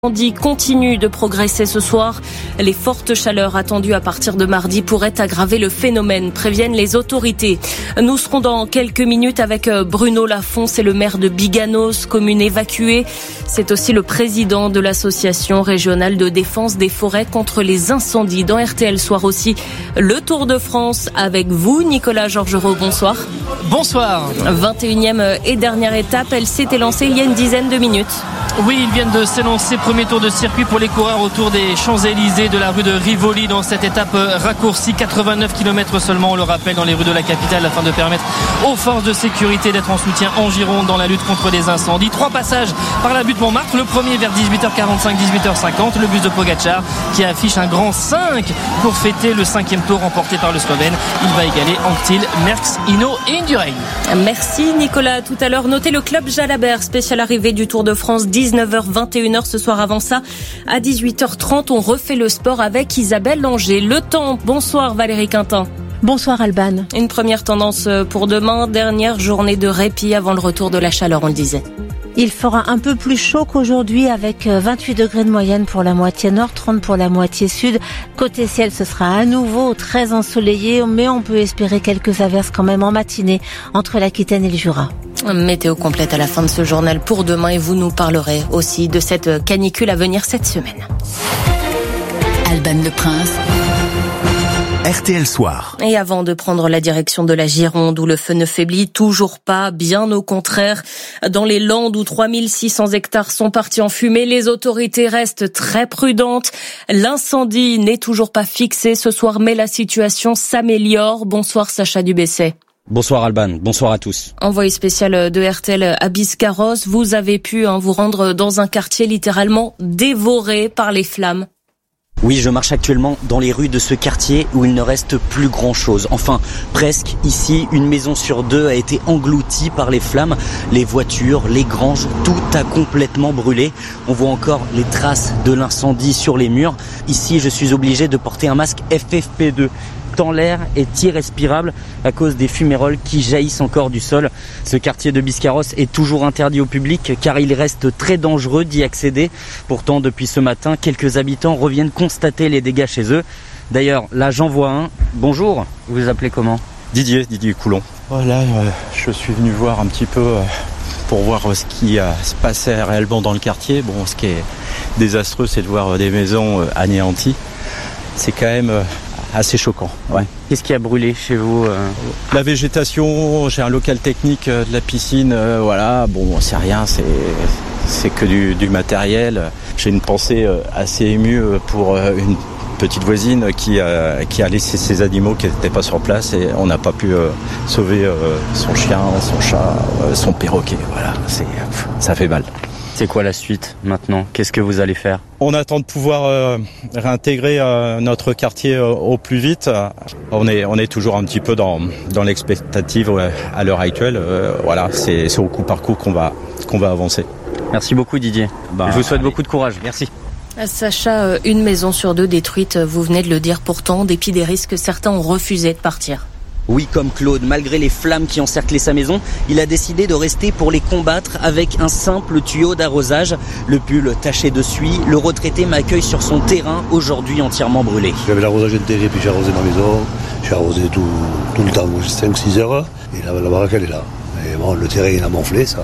L'incendie continue de progresser ce soir. Les fortes chaleurs attendues à partir de mardi pourraient aggraver le phénomène, préviennent les autorités. Nous serons dans quelques minutes avec Bruno Lafont, c'est le maire de Biganos, commune évacuée. C'est aussi le président de l'association régionale de défense des forêts contre les incendies. Dans RTL Soir aussi, le Tour de France avec vous, Nicolas Georgerot, bonsoir. Bonsoir. 21e et dernière étape, elle s'était lancée il y a une dizaine de minutes. Oui, ils viennent de s'élancer. Premier tour de circuit pour les coureurs autour des Champs-Élysées, de la rue de Rivoli dans cette étape raccourcie. 89 km seulement, on le rappelle, dans les rues de la capitale afin de permettre aux forces de sécurité d'être en soutien en Gironde dans la lutte contre les incendies. 3 passages par la butte Montmartre. Le premier vers 18h45, 18h50. Le bus de Pogacar qui affiche un grand 5 pour fêter le 5e tour remporté par le Slovène. Il va égaler Anctil, Merckx, Hinault et Indurain. Merci Nicolas. Tout à l'heure, notez le club Jalabert, spécial arrivée du Tour de France, 19h, 21h ce soir. Avant ça, à 18h30, on refait le sport avec Isabelle Langer. Le temps, bonsoir Valérie Quintin. Bonsoir Alban. Une première tendance pour demain, dernière journée de répit avant le retour de la chaleur, on le disait. Il fera un peu plus chaud qu'aujourd'hui avec 28 degrés de moyenne pour la moitié nord, 30 pour la moitié sud. Côté ciel, ce sera à nouveau très ensoleillé, mais on peut espérer quelques averses quand même en matinée entre l'Aquitaine et le Jura. Météo complète à la fin de ce journal pour demain et vous nous parlerez aussi de cette canicule à venir cette semaine. Alban Le Prince. RTL Soir. Et avant de prendre la direction de la Gironde où le feu ne faiblit toujours pas, bien au contraire, dans les Landes où 3600 hectares sont partis en fumée, les autorités restent très prudentes. L'incendie n'est toujours pas fixé ce soir, mais la situation s'améliore. Bonsoir Sacha Dubesset. Bonsoir Alban, bonsoir à tous. Envoyé spécial de RTL à Biscarrosse, vous avez pu vous rendre dans un quartier littéralement dévoré par les flammes. Oui, je marche actuellement dans les rues de ce quartier où il ne reste plus grand-chose. Enfin, presque. Ici, une maison sur 2 a été engloutie par les flammes. Les voitures, les granges, tout a complètement brûlé. On voit encore les traces de l'incendie sur les murs. Ici, je suis obligé de porter un masque FFP2. Tant l'air est irrespirable à cause des fumerolles qui jaillissent encore du sol. Ce quartier de Biscarrosse est toujours interdit au public car il reste très dangereux d'y accéder. Pourtant, depuis ce matin, quelques habitants reviennent constater les dégâts chez eux. D'ailleurs, là j'en vois un. Bonjour, vous vous appelez comment ? Didier Coulon. Voilà, je suis venu voir un petit peu pour voir ce qui se passait réellement dans le quartier. Bon, ce qui est désastreux, c'est de voir des maisons anéanties. C'est quand même assez choquant. Ouais. Qu'est-ce qui a brûlé chez vous ? La végétation, j'ai un local technique de la piscine, voilà, bon, c'est rien, c'est que du matériel. J'ai une pensée assez émue pour une petite voisine qui a laissé ses animaux qui n'étaient pas sur place et on n'a pas pu sauver son chien, son chat, son perroquet. Voilà, ça fait mal. C'est quoi la suite maintenant ? Qu'est-ce que vous allez faire ? On attend de pouvoir réintégrer notre quartier au plus vite. On est toujours un petit peu dans l'expectative à l'heure actuelle. Voilà, c'est au coup par coup qu'on va avancer. Merci beaucoup Didier. Je vous souhaite beaucoup de courage. Merci. Sacha, une maison sur 2 détruite, vous venez de le dire pourtant, en dépit des risques, certains ont refusé de partir. Oui, comme Claude, malgré les flammes qui encerclaient sa maison, il a décidé de rester pour les combattre avec un simple tuyau d'arrosage. Le pull taché de suie, le retraité m'accueille sur son terrain, aujourd'hui entièrement brûlé. J'avais l'arrosage intégré, puis j'ai arrosé ma maison, j'ai arrosé tout le temps, 5-6 heures, et la baraque elle est là. Et bon, le terrain il a monflé, ça.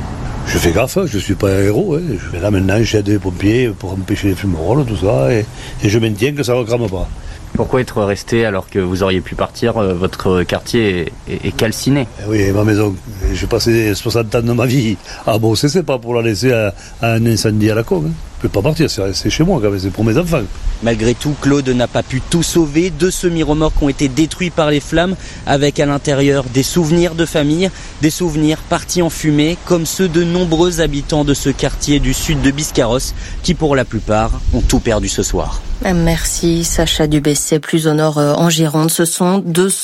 Je fais gaffe, je suis pas un héros. Là maintenant, j'aide les pompiers pour empêcher les fumerolles, tout ça, et je maintiens que ça ne crame pas. Pourquoi être resté alors que vous auriez pu partir ? Votre quartier est calciné. Oui, ma maison, j'ai passé 60 ans de ma vie à bosser, c'est pas pour la laisser à un incendie à la con. Je peux pas partir, c'est chez moi, c'est pour mes enfants. Malgré tout, Claude n'a pas pu tout sauver. 2 semi-remorques ont été détruits par les flammes, avec à l'intérieur des souvenirs de famille, des souvenirs partis en fumée, comme ceux de nombreux habitants de ce quartier du sud de Biscarrosse, qui pour la plupart ont tout perdu ce soir. Merci Sacha Dubesset. Plus au nord en Gironde, ce sont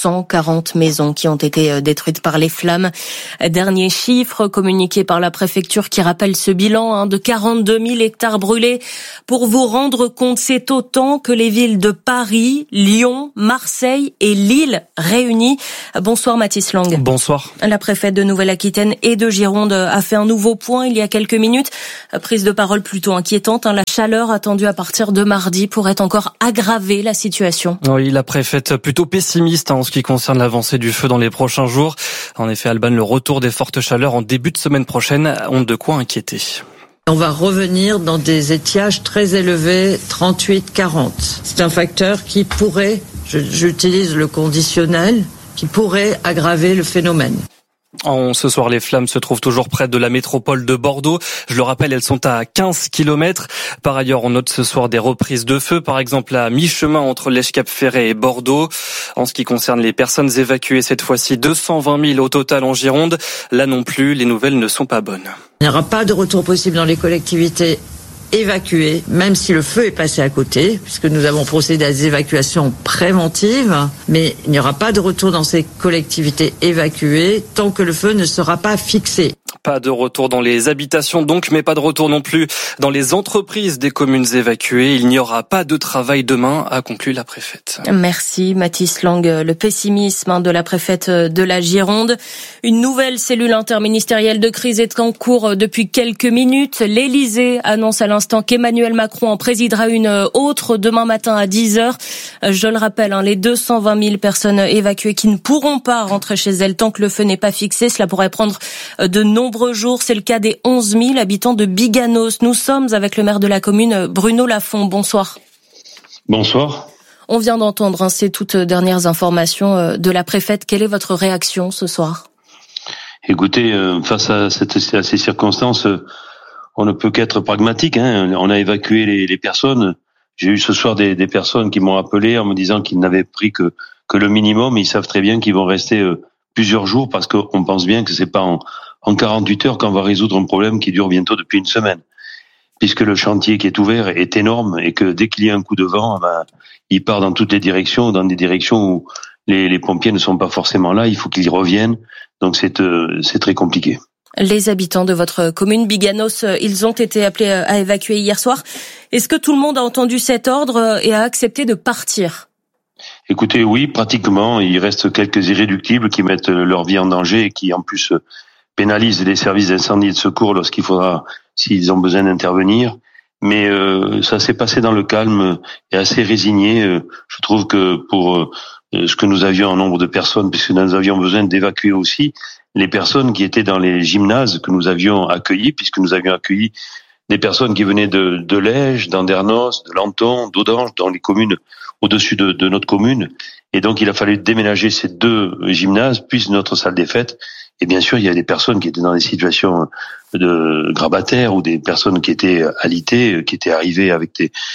240 maisons qui ont été détruites par les flammes. Dernier chiffre communiqué par la préfecture qui rappelle ce bilan de 42 000 hectares brûlés brûlées. Pour vous rendre compte, c'est autant que les villes de Paris, Lyon, Marseille et Lille réunies. Bonsoir Mathis Lang. Bonsoir. La préfète de Nouvelle-Aquitaine et de Gironde a fait un nouveau point il y a quelques minutes. Prise de parole plutôt inquiétante. La chaleur attendue à partir de mardi pourrait encore aggraver la situation. Oui, la préfète plutôt pessimiste en ce qui concerne l'avancée du feu dans les prochains jours. En effet, Alban, le retour des fortes chaleurs en début de semaine prochaine ont de quoi inquiéter. On va revenir dans des étiages très élevés, 38-40. C'est un facteur qui pourrait, j'utilise le conditionnel, qui pourrait aggraver le phénomène. Ce soir, les flammes se trouvent toujours près de la métropole de Bordeaux. Je le rappelle, elles sont à 15 km. Par ailleurs, on note ce soir des reprises de feu, par exemple à mi-chemin entre l'Esch-Cap-Ferret et Bordeaux. En ce qui concerne les personnes évacuées, cette fois-ci 220 000 au total en Gironde. Là non plus, les nouvelles ne sont pas bonnes. Il n'y aura pas de retour possible dans les collectivités évacuées, même si le feu est passé à côté, puisque nous avons procédé à des évacuations préventives, mais il n'y aura pas de retour dans ces collectivités évacuées tant que le feu ne sera pas fixé. Pas de retour dans les habitations donc, mais pas de retour non plus dans les entreprises des communes évacuées. Il n'y aura pas de travail demain, a conclu la préfète. Merci Mathis Lang. Le pessimisme de la préfète de la Gironde. Une nouvelle cellule interministérielle de crise est en cours depuis quelques minutes. L'Élysée annonce à l'instant qu'Emmanuel Macron en présidera une autre demain matin à 10h. Je le rappelle, les 220 000 personnes évacuées qui ne pourront pas rentrer chez elles tant que le feu n'est pas fixé. Cela pourrait prendre de nombreux jours. C'est le cas des 11 000 habitants de Biganos. Nous sommes avec le maire de la commune, Bruno Lafont. Bonsoir. Bonsoir. On vient d'entendre ces toutes dernières informations de la préfète. Quelle est votre réaction ce soir ? Écoutez, face à ces circonstances, on ne peut qu'être pragmatique. On a évacué les personnes. J'ai eu ce soir des personnes qui m'ont appelé en me disant qu'ils n'avaient pris que le minimum. Ils savent très bien qu'ils vont rester plusieurs jours parce qu'on pense bien que c'est pas en 48 heures qu'on va résoudre un problème qui dure bientôt depuis une semaine. Puisque le chantier qui est ouvert est énorme et que dès qu'il y a un coup de vent, il part dans toutes les directions, dans des directions où les pompiers ne sont pas forcément là. Il faut qu'ils reviennent. Donc c'est très compliqué. Les habitants de votre commune, Biganos, ils ont été appelés à évacuer hier soir. Est-ce que tout le monde a entendu cet ordre et a accepté de partir ? Écoutez, oui, pratiquement. Il reste quelques irréductibles qui mettent leur vie en danger et qui en plus pénalisent les services d'incendie et de secours lorsqu'il faudra, s'ils ont besoin d'intervenir. Mais ça s'est passé dans le calme et assez résigné. Je trouve que pour ce que nous avions en nombre de personnes, puisque nous avions besoin d'évacuer aussi les personnes qui étaient dans les gymnases que nous avions accueillis, puisque nous avions accueilli des personnes qui venaient de Lège, d'Andernos, de Lanton, d'Audange, dans les communes au-dessus de notre commune. Et donc, il a fallu déménager ces deux gymnases, puis notre salle des fêtes. Et bien sûr, il y a des personnes qui étaient dans des situations de grabataires ou des personnes qui étaient alitées, qui étaient arrivées avec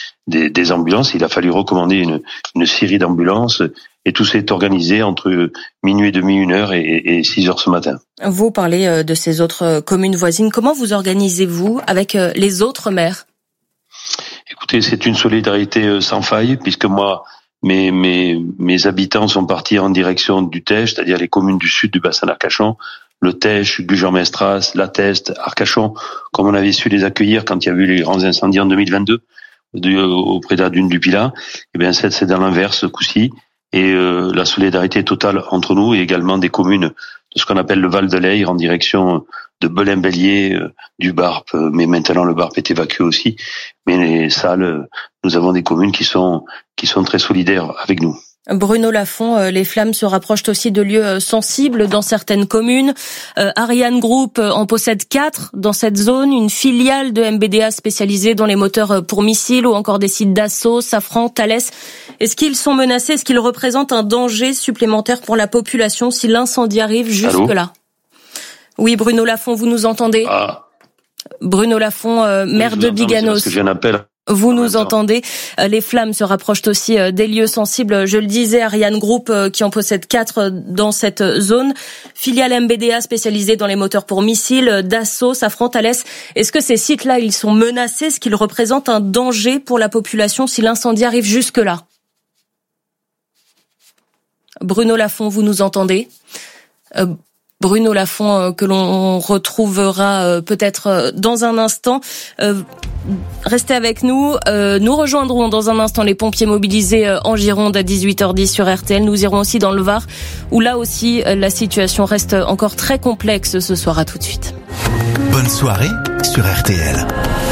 des ambulances. Il a fallu recommander une série d'ambulances et tout s'est organisé entre minuit et demi, 1h et 6h ce matin. Vous parlez de ces autres communes voisines. Comment vous organisez-vous avec les autres maires ? Écoutez, c'est une solidarité sans faille puisque moi, mes habitants sont partis en direction du Teche, c'est-à-dire les communes du sud du bassin d'Arcachon, le Teche, Gujan-Mestras, La Teste, Arcachon, comme on avait su les accueillir quand il y a eu les grands incendies en 2022 auprès de la dune du Pilat. Eh bien, c'est dans l'inverse ce coup-ci. Et la solidarité totale entre nous et également des communes de ce qu'on appelle le Val de l'Eyre en direction de Belin-Bélier, du Barp, mais maintenant le Barp est évacué aussi. Mais les salles, nous avons des communes qui sont très solidaires avec nous. Bruno Lafont, les flammes se rapprochent aussi de lieux sensibles dans certaines communes. Ariane Group en possède 4 dans cette zone, une filiale de MBDA spécialisée dans les moteurs pour missiles ou encore des sites Dassault, Safran, Thales. Est-ce qu'ils sont menacés ? Est-ce qu'ils représentent un danger supplémentaire pour la population si l'incendie arrive jusque-là ? Oui, Bruno Lafont, vous nous entendez ? Bruno Lafont, maire de Biganos. C'est parce que j'ai un appel. Vous nous entendez. Les flammes se rapprochent aussi des lieux sensibles. Je le disais, Ariane Group qui en possède 4 dans cette zone. Filiale MBDA spécialisée dans les moteurs pour missiles, Dassault, Safran, Thales. Est-ce que ces sites-là, ils sont menacés ? Est-ce qu'ils représentent un danger pour la population si l'incendie arrive jusque-là ? Bruno Lafont, vous nous entendez ? Bruno Lafont que l'on retrouvera peut-être dans un instant. Restez avec nous. Nous rejoindrons dans un instant les pompiers mobilisés en Gironde à 18h10 sur RTL. Nous irons aussi dans le Var où là aussi la situation reste encore très complexe ce soir. À tout de suite. Bonne soirée sur RTL.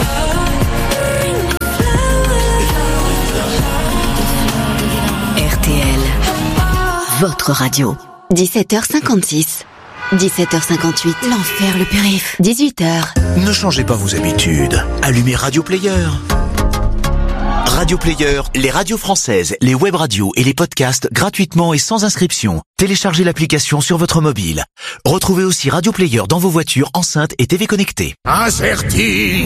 RTL, votre radio. 17h56. 17h58, l'enfer le périph'. 18h. Ne changez pas vos habitudes. Allumez Radio Player. Radio Player, les radios françaises, les web radios et les podcasts gratuitement et sans inscription. Téléchargez l'application sur votre mobile. Retrouvez aussi Radio Player dans vos voitures, enceintes et TV connectées. Incerti.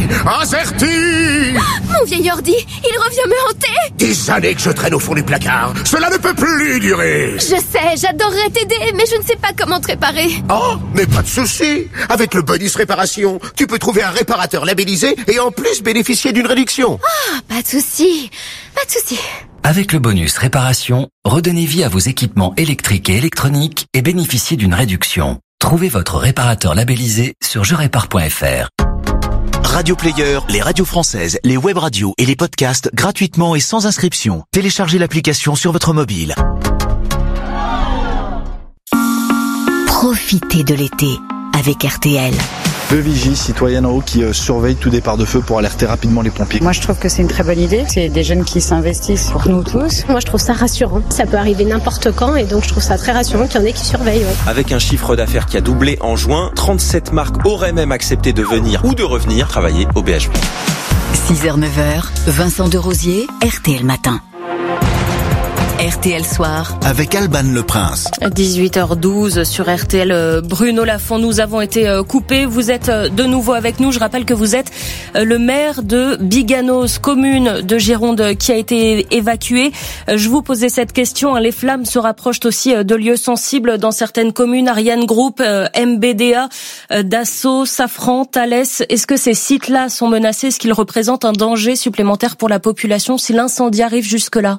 Mon vieil ordi, il revient me hanter. Des années que je traîne au fond du placard. Cela ne peut plus durer. Je sais, j'adorerais t'aider, mais je ne sais pas comment te réparer. Oh, mais pas de souci. Avec le bonus réparation, tu peux trouver un réparateur labellisé et en plus bénéficier d'une réduction. Ah, pas de souci. Pas de souci. Avec le bonus réparation, redonnez vie à vos équipements électriques et électroniques et bénéficiez d'une réduction. Trouvez votre réparateur labellisé sur jerépare.fr. Radio Player, les radios françaises, les web radios et les podcasts gratuitement et sans inscription. Téléchargez l'application sur votre mobile. Profitez de l'été avec RTL. Deux vigies citoyennes en haut qui surveillent tout départ de feu pour alerter rapidement les pompiers. Moi je trouve que c'est une très bonne idée, c'est des jeunes qui s'investissent pour nous tous. Moi je trouve ça rassurant, ça peut arriver n'importe quand et donc je trouve ça très rassurant qu'il y en ait qui surveillent. Ouais. Avec un chiffre d'affaires qui a doublé en juin, 37 marques auraient même accepté de venir ou de revenir travailler au BHP. 6h-9h, Vincent Derosier, RTL Matin. RTL Soir. Avec Alban Le Prince. 18h12 sur RTL. Bruno Lafont, nous avons été coupés. Vous êtes de nouveau avec nous. Je rappelle que vous êtes le maire de Biganos, commune de Gironde qui a été évacuée. Je vous posais cette question. Les flammes se rapprochent aussi de lieux sensibles dans certaines communes. Ariane Group, MBDA, Dassault, Safran, Thales. Est-ce que ces sites-là sont menacés? Est-ce qu'ils représentent un danger supplémentaire pour la population si l'incendie arrive jusque-là?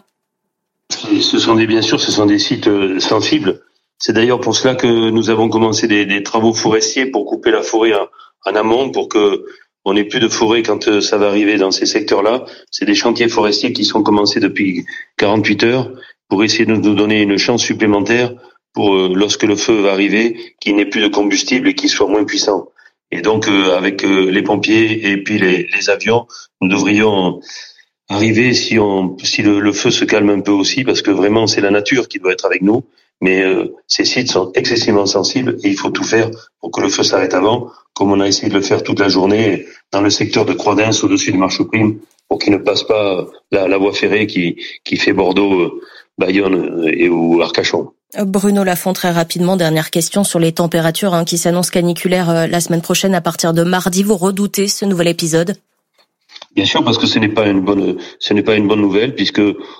Bien sûr, ce sont des sites sensibles. C'est d'ailleurs pour cela que nous avons commencé des travaux forestiers pour couper la forêt en amont, pour que on n'ait plus de forêt quand ça va arriver dans ces secteurs-là. C'est des chantiers forestiers qui sont commencés depuis 48 heures pour essayer de nous donner une chance supplémentaire pour lorsque le feu va arriver, qu'il n'ait plus de combustible et qu'il soit moins puissant. Et donc avec les pompiers et puis les avions, nous devrions arriver si le feu se calme un peu aussi, parce que vraiment c'est la nature qui doit être avec nous, mais ces sites sont excessivement sensibles et il faut tout faire pour que le feu s'arrête avant, comme on a essayé de le faire toute la journée dans le secteur de Croix-d'Ins au-dessus de Marcheprime, pour qu'il ne passe pas la voie ferrée qui fait Bordeaux, Bayonne ou Arcachon. Bruno Lafont, très rapidement, dernière question sur les températures qui s'annoncent caniculaires la semaine prochaine à partir de mardi. Vous redoutez ce nouvel épisode? Bien sûr, parce que ce n'est pas une bonne nouvelle, puisque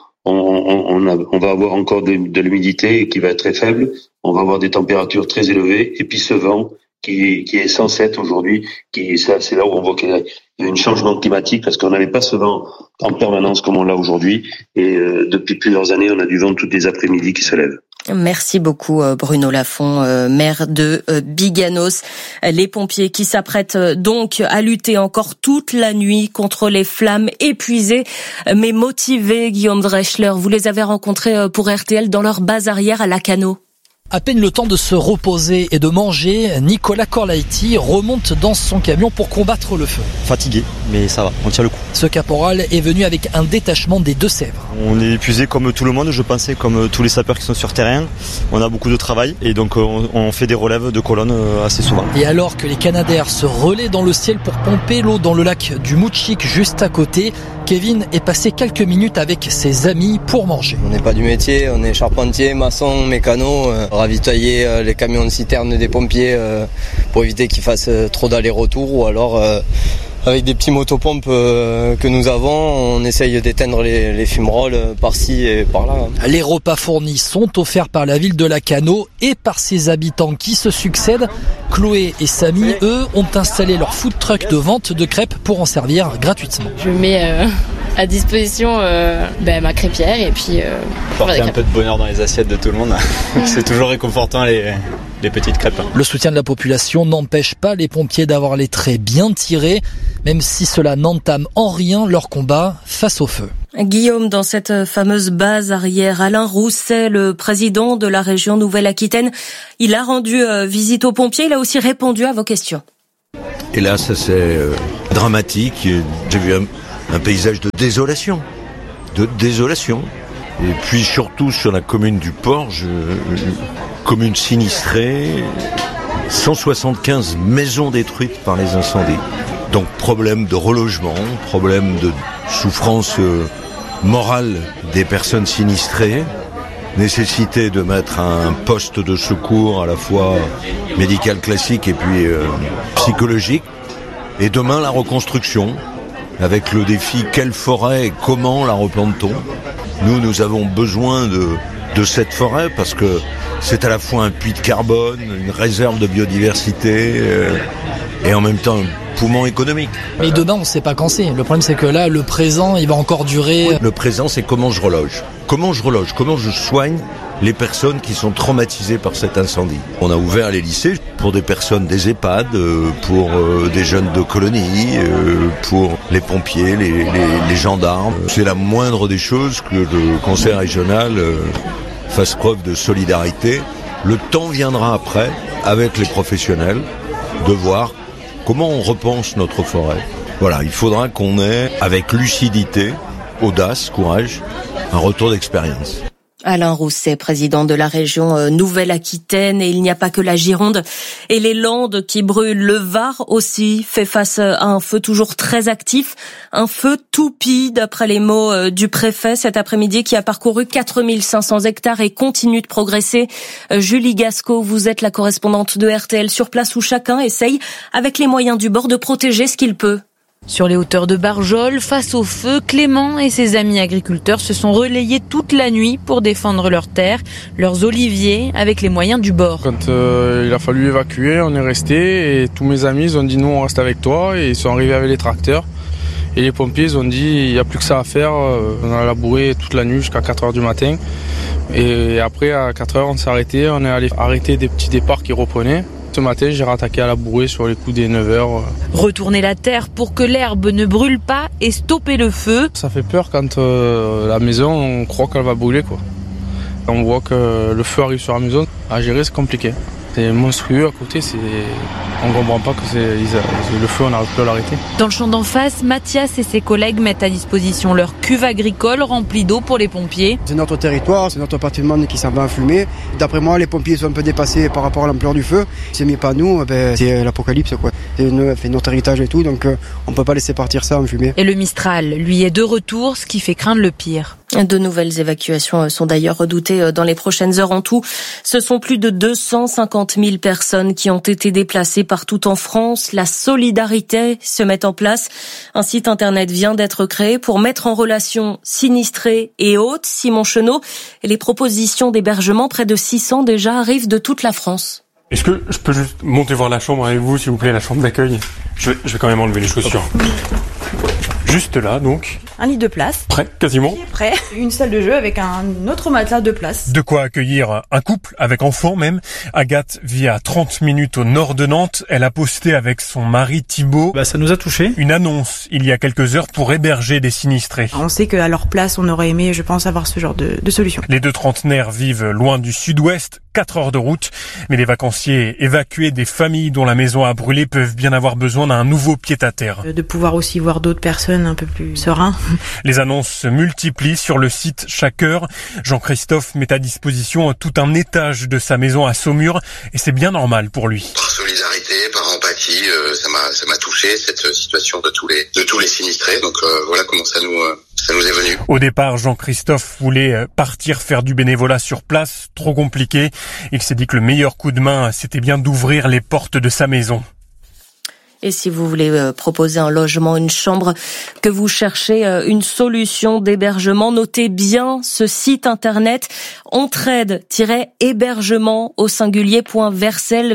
on va avoir encore de l'humidité qui va être très faible, on va avoir des températures très élevées, et puis ce vent qui est 107 aujourd'hui, c'est là où on voit qu'il y a un changement climatique, parce qu'on n'avait pas ce vent en permanence comme on l'a aujourd'hui, et depuis plusieurs années, on a du vent toutes les après-midi qui se lève. Merci beaucoup Bruno Lafont, maire de Biganos. Les pompiers qui s'apprêtent donc à lutter encore toute la nuit contre les flammes, épuisés mais motivés. Guillaume Dreschler, vous les avez rencontrés pour RTL dans leur base arrière à Lacanau. À peine le temps de se reposer et de manger, Nicolas Corlaiti remonte dans son camion pour combattre le feu. Fatigué, mais ça va, on tient le coup. Ce caporal est venu avec un détachement des Deux-Sèvres. On est épuisé comme tout le monde, je pensais, comme tous les sapeurs qui sont sur terrain. On a beaucoup de travail et donc on fait des relèves de colonnes assez souvent. Et alors que les Canadaires se relaient dans le ciel pour pomper l'eau dans le lac du Moutchik juste à côté, Kevin est passé quelques minutes avec ses amis pour manger. On n'est pas du métier, on est charpentier, maçon, mécano, ravitailler les camions de citerne des pompiers pour éviter qu'ils fassent trop d'allers-retours, ou alors avec des petits motopompes que nous avons, on essaye d'éteindre les fumerolles par-ci et par-là. Les repas fournis sont offerts par la ville de Lacanau et par ses habitants qui se succèdent. Chloé et Samy, eux, ont installé leur food truck de vente de crêpes pour en servir gratuitement. Je mets à disposition ma crêpière et puis... Porter un peu de bonheur dans les assiettes de tout le monde, c'est toujours réconfortant des petites crêpes. Le soutien de la population n'empêche pas les pompiers d'avoir les traits bien tirés, même si cela n'entame en rien leur combat face au feu. Guillaume, dans cette fameuse base arrière, Alain Rousset, le président de la région Nouvelle-Aquitaine, il a rendu visite aux pompiers, il a aussi répondu à vos questions. Et là, ça c'est dramatique. J'ai vu un paysage de désolation. Et puis surtout sur la commune du Port, commune sinistrée, 175 maisons détruites par les incendies. Donc problème de relogement, problème de souffrance morale des personnes sinistrées, nécessité de mettre un poste de secours à la fois médical classique et puis psychologique. Et demain la reconstruction, avec le défi quelle forêt et comment la replante-t-on. Nous avons besoin de cette forêt parce que c'est à la fois un puits de carbone, une réserve de biodiversité et en même temps un poumon économique. Mais demain, on ne sait pas quand c'est. Le problème, c'est que là, le présent, il va encore durer. Le présent, c'est comment je reloge, comment je soigne les personnes qui sont traumatisées par cet incendie. On a ouvert les lycées pour des personnes des EHPAD, pour des jeunes de colonies, pour les pompiers, les gendarmes. C'est la moindre des choses que le conseil régional fasse preuve de solidarité. Le temps viendra après, avec les professionnels, de voir comment on repense notre forêt. Voilà, il faudra qu'on ait, avec lucidité, audace, courage, un retour d'expérience. Alain Rousset, président de la région Nouvelle-Aquitaine, et il n'y a pas que la Gironde et les Landes qui brûlent. Le Var aussi fait face à un feu toujours très actif, un feu toupie d'après les mots du préfet cet après-midi qui a parcouru 4500 hectares et continue de progresser. Julie Gasco, vous êtes la correspondante de RTL sur place où chacun essaye avec les moyens du bord de protéger ce qu'il peut. Sur les hauteurs de Barjol, face au feu, Clément et ses amis agriculteurs se sont relayés toute la nuit pour défendre leurs terres, leurs oliviers, avec les moyens du bord. Quand il a fallu évacuer, on est resté et tous mes amis ils ont dit nous on reste avec toi et ils sont arrivés avec les tracteurs. Et les pompiers ils ont dit il n'y a plus que ça à faire, on a labouré toute la nuit jusqu'à 4h du matin. Et après à 4h on s'est arrêté, on est allé arrêter des petits départs qui reprenaient. Ce matin, j'ai rattaqué à labourer sur les coups des 9h. Retourner la terre pour que l'herbe ne brûle pas et stopper le feu. Ça fait peur quand la maison, on croit qu'elle va brûler, quoi. On voit que le feu arrive sur la maison. À gérer, c'est compliqué. C'est monstrueux à côté, on ne comprend pas que le feu, on n'arrive plus à l'arrêter. Dans le champ d'en face, Mathias et ses collègues mettent à disposition leur cuve agricole remplie d'eau pour les pompiers. C'est notre territoire, c'est notre patrimoine qui s'en va enfumer. D'après moi, les pompiers sont un peu dépassés par rapport à l'ampleur du feu. Si ce n'est pas nous, c'est l'apocalypse, quoi. C'est notre héritage et tout, donc on ne peut pas laisser partir ça en fumée. Et le Mistral, lui, est de retour, ce qui fait craindre le pire. De nouvelles évacuations sont d'ailleurs redoutées dans les prochaines heures en tout. Ce sont plus de 250 000 personnes qui ont été déplacées partout en France. La solidarité se met en place. Un site internet vient d'être créé pour mettre en relation sinistrés et hôtes. Simon Chenot, et les propositions d'hébergement, près de 600 déjà, arrivent de toute la France. Est-ce que je peux juste monter voir la chambre avec vous, s'il vous plaît, la chambre d'accueil ? Je vais quand même enlever les chaussures. Juste là, donc. Un lit de place. Prêt, quasiment. Prêt. Une salle de jeu avec un autre matelas de place. De quoi accueillir un couple, avec enfant même. Agathe vit à 30 minutes au nord de Nantes. Elle a posté avec son mari Thibaut. Ça nous a touchés. Une annonce, il y a quelques heures, pour héberger des sinistrés. On sait qu'à leur place, on aurait aimé, je pense, avoir ce genre de solution. Les deux trentenaires vivent loin du sud-ouest, 4 heures de route. Mais les vacanciers évacués des familles dont la maison a brûlé peuvent bien avoir besoin d'un nouveau pied-à-terre. De pouvoir aussi voir d'autres personnes un peu plus sereins. Les annonces se multiplient sur le site chaque heure. Jean-Christophe met à disposition tout un étage de sa maison à Saumur et c'est bien normal pour lui. Par solidarité, par empathie, ça m'a touché cette situation de tous les sinistrés. Donc voilà comment ça nous est venu. Au départ, Jean-Christophe voulait partir faire du bénévolat sur place, trop compliqué. Il s'est dit que le meilleur coup de main, c'était bien d'ouvrir les portes de sa maison. Et si vous voulez proposer un logement, une chambre, que vous cherchez une solution d'hébergement, notez bien ce site internet entraide-hébergement au singulier.vercel,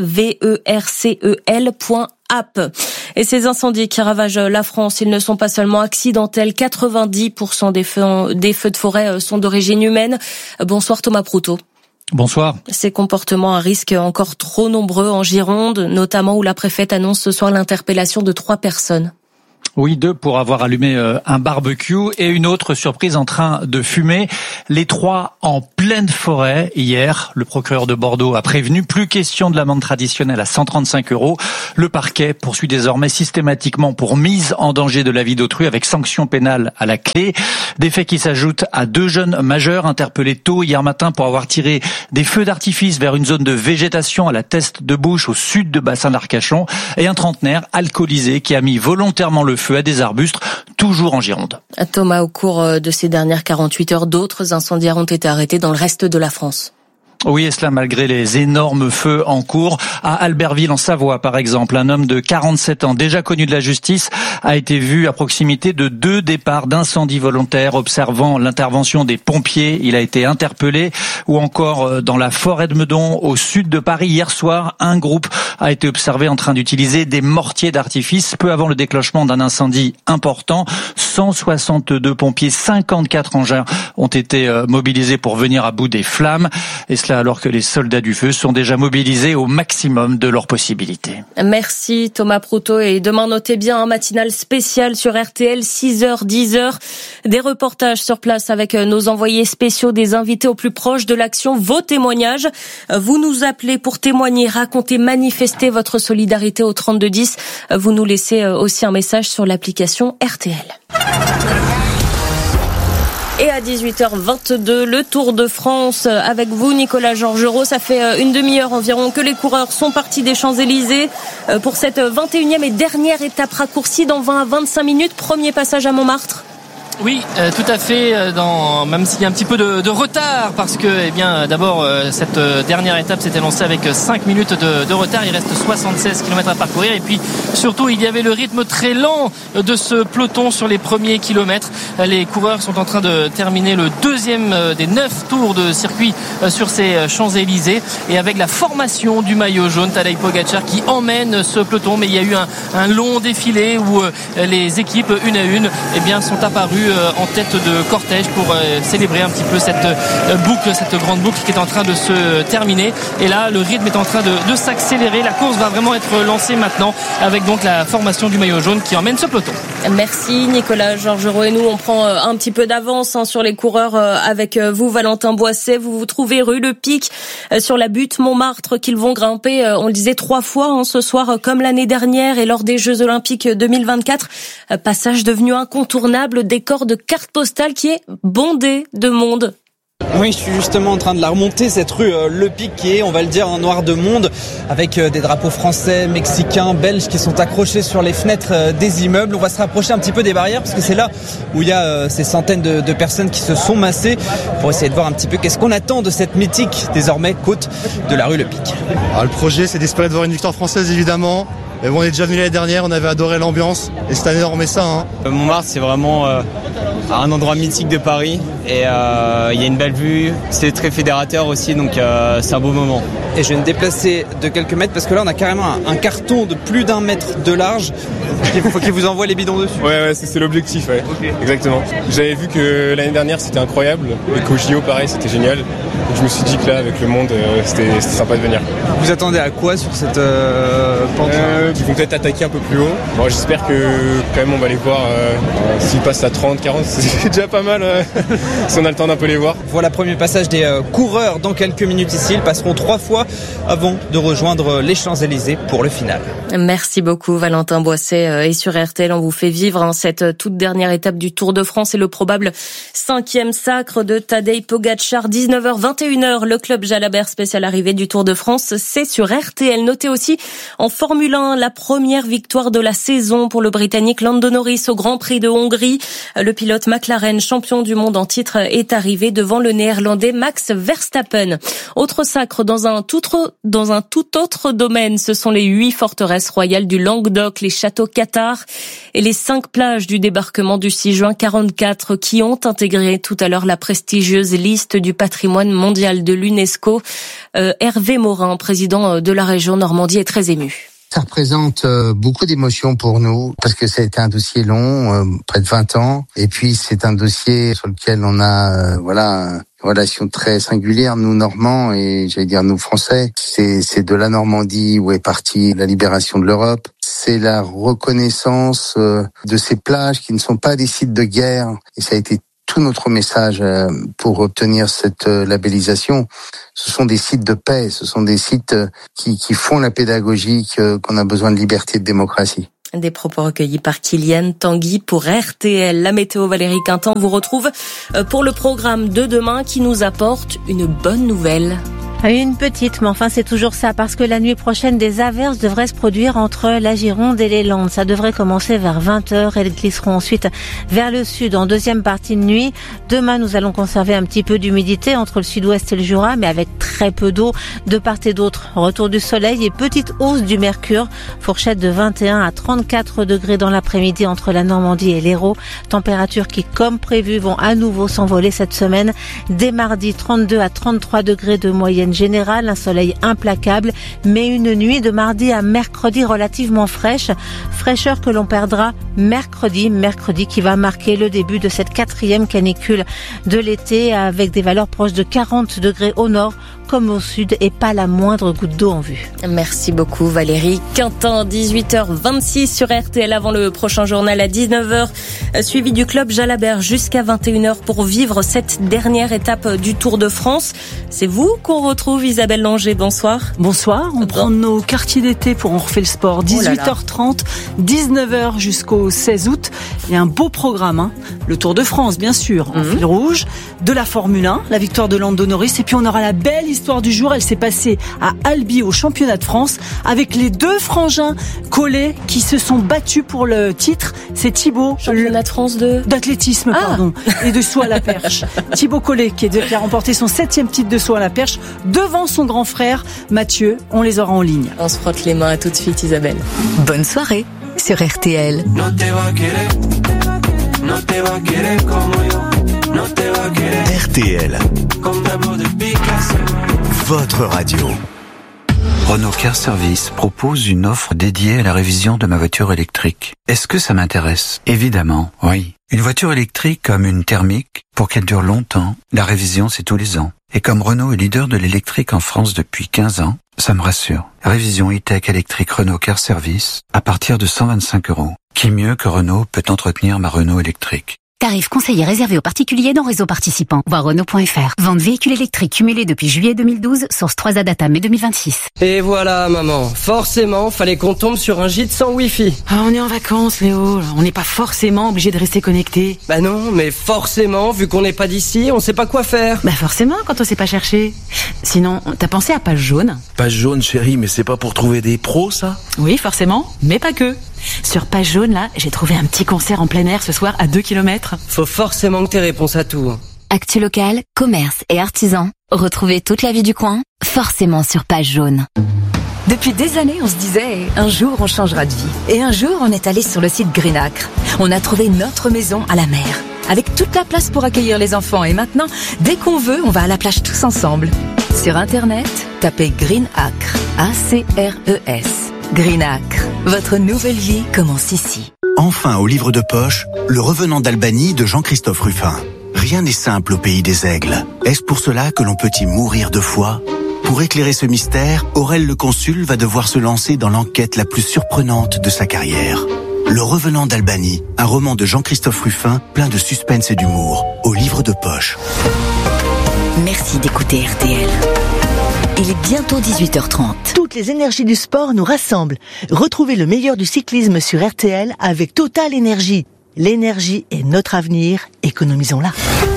vercel.app. Et ces incendies qui ravagent la France, ils ne sont pas seulement accidentels. 90% des feux de forêt sont d'origine humaine. Bonsoir Thomas Proutot. Bonsoir. Ces comportements à risque encore trop nombreux en Gironde, notamment où la préfète annonce ce soir l'interpellation de 3 personnes. Oui, 2 pour avoir allumé un barbecue et une autre surprise en train de fumer. Les 3 en pleine forêt hier. Le procureur de Bordeaux a prévenu, plus question de l'amende traditionnelle à 135 €. Le parquet poursuit désormais systématiquement pour mise en danger de la vie d'autrui avec sanction pénale à la clé. Des faits qui s'ajoutent à 2 jeunes majeurs interpellés tôt hier matin pour avoir tiré des feux d'artifice vers une zone de végétation à la Teste de Bouche au sud de Bassin d'Arcachon et un trentenaire alcoolisé qui a mis volontairement le feu à des arbustes, toujours en Gironde. Thomas, au cours de ces dernières 48 heures, d'autres incendiaires ont été arrêtés dans le reste de la France. Oui, et cela malgré les énormes feux en cours. À Albertville, en Savoie, par exemple, un homme de 47 ans, déjà connu de la justice, a été vu à proximité de 2 départs d'incendie volontaires. Observant l'intervention des pompiers, il a été interpellé. Ou encore dans la forêt de Meudon, au sud de Paris, hier soir, un groupe a été observé en train d'utiliser des mortiers d'artifice peu avant le déclenchement d'un incendie important. 162 pompiers, 54 engins ont été mobilisés pour venir à bout des flammes. Et cela alors que les soldats du feu sont déjà mobilisés au maximum de leurs possibilités. Merci Thomas Proutot, et demain notez bien un matinal spécial sur RTL, 6h, 10h. Des reportages sur place avec nos envoyés spéciaux, des invités au plus proche de l'action, vos témoignages. Vous nous appelez pour témoigner, raconter, manifester votre solidarité au 3210. Vous nous laissez aussi un message sur l'application RTL. Et à 18h22, le Tour de France avec vous, Nicolas Georgerot. Ça fait une demi-heure environ que les coureurs sont partis des Champs-Élysées pour cette 21e et dernière étape raccourcie dans 20 à 25 minutes. Premier passage à Montmartre. Oui, tout à fait, même s'il y a un petit peu de retard, parce que, d'abord, cette dernière étape s'était lancée avec 5 minutes de retard. Il reste 76 km à parcourir. Et puis, surtout, il y avait le rythme très lent de ce peloton sur les premiers kilomètres. Les coureurs sont en train de terminer le deuxième des 9 tours de circuit sur ces Champs-Élysées. Et avec la formation du maillot jaune, Tadej Pogačar qui emmène ce peloton. Mais il y a eu un long défilé où les équipes, une à une, sont apparues en tête de cortège pour célébrer un petit peu cette boucle, cette grande boucle qui est en train de se terminer. Et là, le rythme est en train de s'accélérer. La course va vraiment être lancée maintenant avec donc la formation du maillot jaune qui emmène ce peloton. Merci Nicolas Georgerot, et nous on prend un petit peu d'avance sur les coureurs avec vous, Valentin Boisset. Vous vous trouvez rue Le Pic sur la butte Montmartre qu'ils vont grimper, on le disait 3 fois ce soir, comme l'année dernière et lors des Jeux Olympiques 2024. Passage devenu incontournable, décor de carte postale qui est bondé de monde. Oui, je suis justement en train de la remonter, cette rue Le Pic qui est, on va le dire, un noir de monde, avec des drapeaux français, mexicains, belges qui sont accrochés sur les fenêtres des immeubles. On va se rapprocher un petit peu des barrières parce que c'est là où il y a ces centaines de personnes qui se sont massées pour essayer de voir un petit peu qu'est-ce qu'on attend de cette mythique, désormais, côte de la rue Le Pic. Alors, le projet, c'est d'espérer de voir une victoire française, évidemment. Mais bon, on est déjà venu l'année dernière, on avait adoré l'ambiance, et cette année on remet ça. Montmartre, c'est vraiment un endroit mythique de Paris, et il y a une belle vue, c'est très fédérateur aussi, donc c'est un beau moment. Et je vais me déplacer de quelques mètres parce que là on a carrément un carton de plus d'1 mètre de large. Il faut qu'il vous envoie les bidons dessus. Ouais, c'est l'objectif, ouais. Okay. Exactement. J'avais vu que l'année dernière c'était incroyable, et qu'au JO pareil c'était génial. Donc je me suis dit que là avec le monde c'était sympa de venir. Vous attendez à quoi sur cette pente Ils vont peut-être attaquer un peu plus haut. Bon, j'espère que quand même on va les voir s'ils passent à 30, 40, c'est déjà pas mal si on a le temps d'un peu les voir. Voilà, premier passage des coureurs dans quelques minutes ici. Ils passeront 3 fois avant de rejoindre les Champs-Élysées pour le final. Merci beaucoup Valentin Boisset, et sur RTL on vous fait vivre cette toute dernière étape du Tour de France et le probable 5e sacre de Tadej Pogačar. 19h-21h, le club Jalabert spécial arrivée du Tour de France, c'est sur RTL. Notez aussi en Formule 1 la première victoire de la saison pour le Britannique Lando Norris au Grand Prix de Hongrie. Le pilote McLaren, champion du monde en titre, est arrivé devant le Néerlandais Max Verstappen. Autre sacre dans un tout autre domaine, ce sont les 8 forteresses royales du Languedoc, les châteaux Cathars et les 5 plages du débarquement du 6 juin 44 qui ont intégré tout à l'heure la prestigieuse liste du patrimoine mondial de l'UNESCO. Hervé Morin, président de la région Normandie, est très ému. Ça représente beaucoup d'émotions pour nous parce que ça a été un dossier long, près de 20 ans. Et puis c'est un dossier sur lequel on a relation très singulière, nous Normands et j'allais dire nous Français. C'est de la Normandie où est partie la libération de l'Europe. C'est la reconnaissance de ces plages qui ne sont pas des sites de guerre. Et ça a été tout notre message pour obtenir cette labellisation. Ce sont des sites de paix, ce sont des sites qui font la pédagogie qu'on a besoin de liberté et de démocratie. Des propos recueillis par Kylian Tanguy pour RTL. La météo, Valérie Quintan vous retrouve pour le programme de demain qui nous apporte une bonne nouvelle. Une petite, mais enfin c'est toujours ça, parce que la nuit prochaine, des averses devraient se produire entre la Gironde et les Landes. Ça devrait commencer vers 20h, elles glisseront ensuite vers le sud en deuxième partie de nuit. Demain, nous allons conserver un petit peu d'humidité entre le sud-ouest et le Jura, mais avec très peu d'eau de part et d'autre. Retour du soleil et petite hausse du mercure, fourchette de 21 à 34 degrés dans l'après-midi entre la Normandie et l'Hérault. Températures qui, comme prévu, vont à nouveau s'envoler cette semaine. Dès mardi, 32 à 33 degrés de moyenne générale, un soleil implacable, mais une nuit de mardi à mercredi relativement fraîche. Fraîcheur que l'on perdra mercredi qui va marquer le début de cette 4e canicule de l'été avec des valeurs proches de 40 degrés au nord comme au sud et pas la moindre goutte d'eau en vue. Merci beaucoup Valérie Quintan. 18h26 sur RTL avant le prochain journal à 19h. Suivi du club Jalabert jusqu'à 21h pour vivre cette dernière étape du Tour de France. C'est vous qu'on retrouve, Isabelle Langer. Bonsoir. Bonsoir. On prend nos quartiers d'été pour On refait le sport. 18h30, 19h jusqu'au 16 août. Il y a un beau programme. Le Tour de France, bien sûr, en fil rouge. De la Formule 1, la victoire de Lando Norris. Et puis on aura la belle histoire du jour. Elle s'est passée à Albi au championnat de France avec les deux frangins Collet qui se sont battus pour le titre. C'est Thibaut. Championnat de France d'athlétisme, pardon. Et de saut à la perche. Thibaut Collet qui a remporté son 7e titre de saut à la perche devant son grand frère Mathieu. On les aura en ligne. On se frotte les mains. À tout de suite, Isabelle. Bonne soirée sur RTL. RTL, votre radio. Renault Car Service propose une offre dédiée à la révision de ma voiture électrique. Est-ce que ça m'intéresse? Évidemment, oui. Une voiture électrique comme une thermique, pour qu'elle dure longtemps, la révision c'est tous les ans. Et comme Renault est leader de l'électrique en France depuis 15 ans, ça me rassure. Révision e-tech électrique Renault Car Service à partir de 125 €. Qui mieux que Renault peut entretenir ma Renault électrique? Tarif conseillé réservé aux particuliers dans réseau participant. Voir Renault.fr. Vente véhicule électrique cumulé depuis juillet 2012. Source 3A Data mai 2026. Et voilà, maman. Forcément, fallait qu'on tombe sur un gîte sans Wi-Fi. Ah, on est en vacances, Léo. On n'est pas forcément obligé de rester connecté. Bah non, mais forcément, vu qu'on n'est pas d'ici, on sait pas quoi faire. Bah forcément, quand on sait pas chercher. Sinon, t'as pensé à Page Jaune? Page Jaune, chérie, mais c'est pas pour trouver des pros, ça? Oui, forcément, mais pas que. Sur Page Jaune, là, j'ai trouvé un petit concert en plein air ce soir à 2 km. Faut forcément que t'aies réponse à tout. Actu local, commerce et artisans. Retrouvez toute la vie du coin, forcément sur Page Jaune. Depuis des années, on se disait, un jour on changera de vie. Et un jour, on est allé sur le site Green Acre. On a trouvé notre maison à la mer, avec toute la place pour accueillir les enfants. Et maintenant, dès qu'on veut, on va à la plage tous ensemble. Sur Internet, tapez Green Acre, A-C-R-E-S. Green Acre, votre nouvelle vie commence ici. Enfin, au livre de poche, Le Revenant d'Albanie de Jean-Christophe Ruffin. Rien n'est simple au pays des aigles. Est-ce pour cela que l'on peut y mourir de foi? Pour éclairer ce mystère, Aurel le Consul va devoir se lancer dans l'enquête la plus surprenante de sa carrière. Le Revenant d'Albanie, un roman de Jean-Christophe Ruffin, plein de suspense et d'humour, au livre de poche. Merci d'écouter RTL. Il est bientôt 18h30. Toutes les énergies du sport nous rassemblent. Retrouvez le meilleur du cyclisme sur RTL avec Total Énergie. L'énergie est notre avenir, économisons-la.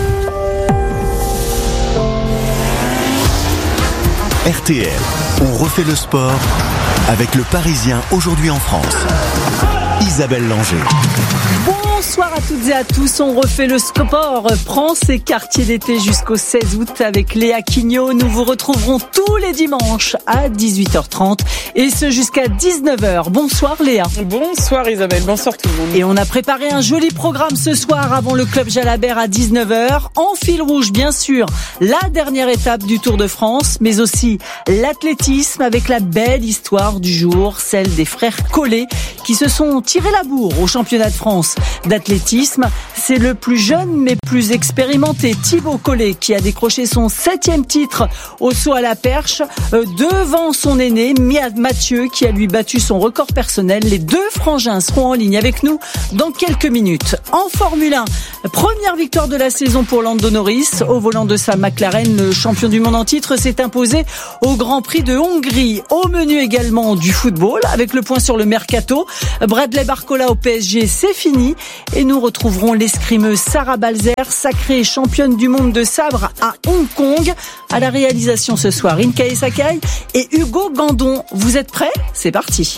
RTL, on refait le sport avec le Parisien aujourd'hui en France. Isabelle Langer. Bonsoir à toutes et à tous, on refait le sport, prend ses quartiers d'été jusqu'au 16 août avec Léa Quignot. Nous vous retrouverons tous les dimanches à 18h30 et ce jusqu'à 19h. Bonsoir Léa. Bonsoir Isabelle, bonsoir tout le monde. Et on a préparé un joli programme ce soir avant le club Jalabert à 19h. En fil rouge bien sûr, la dernière étape du Tour de France, mais aussi l'athlétisme avec la belle histoire du jour, celle des frères Collet qui se sont tirés la bourre au championnat de France d'athlétisme. d'athlétisme. C'est le plus jeune mais plus expérimenté, Thibaut Collet, qui a décroché son 7e titre au saut à la perche devant son aîné Mathieu, qui a lui battu son record personnel. Les deux frangins seront en ligne avec nous dans quelques minutes. En Formule 1, première victoire de la saison pour Lando Norris. Au volant de sa McLaren, le champion du monde en titre s'est imposé au Grand Prix de Hongrie. Au menu également du football, avec le point sur le mercato. Bradley Barcola au PSG, c'est fini. Et nous retrouverons l'escrimeuse Sarah Balzer, sacrée championne du monde de sabre à Hong Kong. À la réalisation ce soir, Inkae Sakai et Hugo Gandon. Vous êtes prêts ? C'est parti.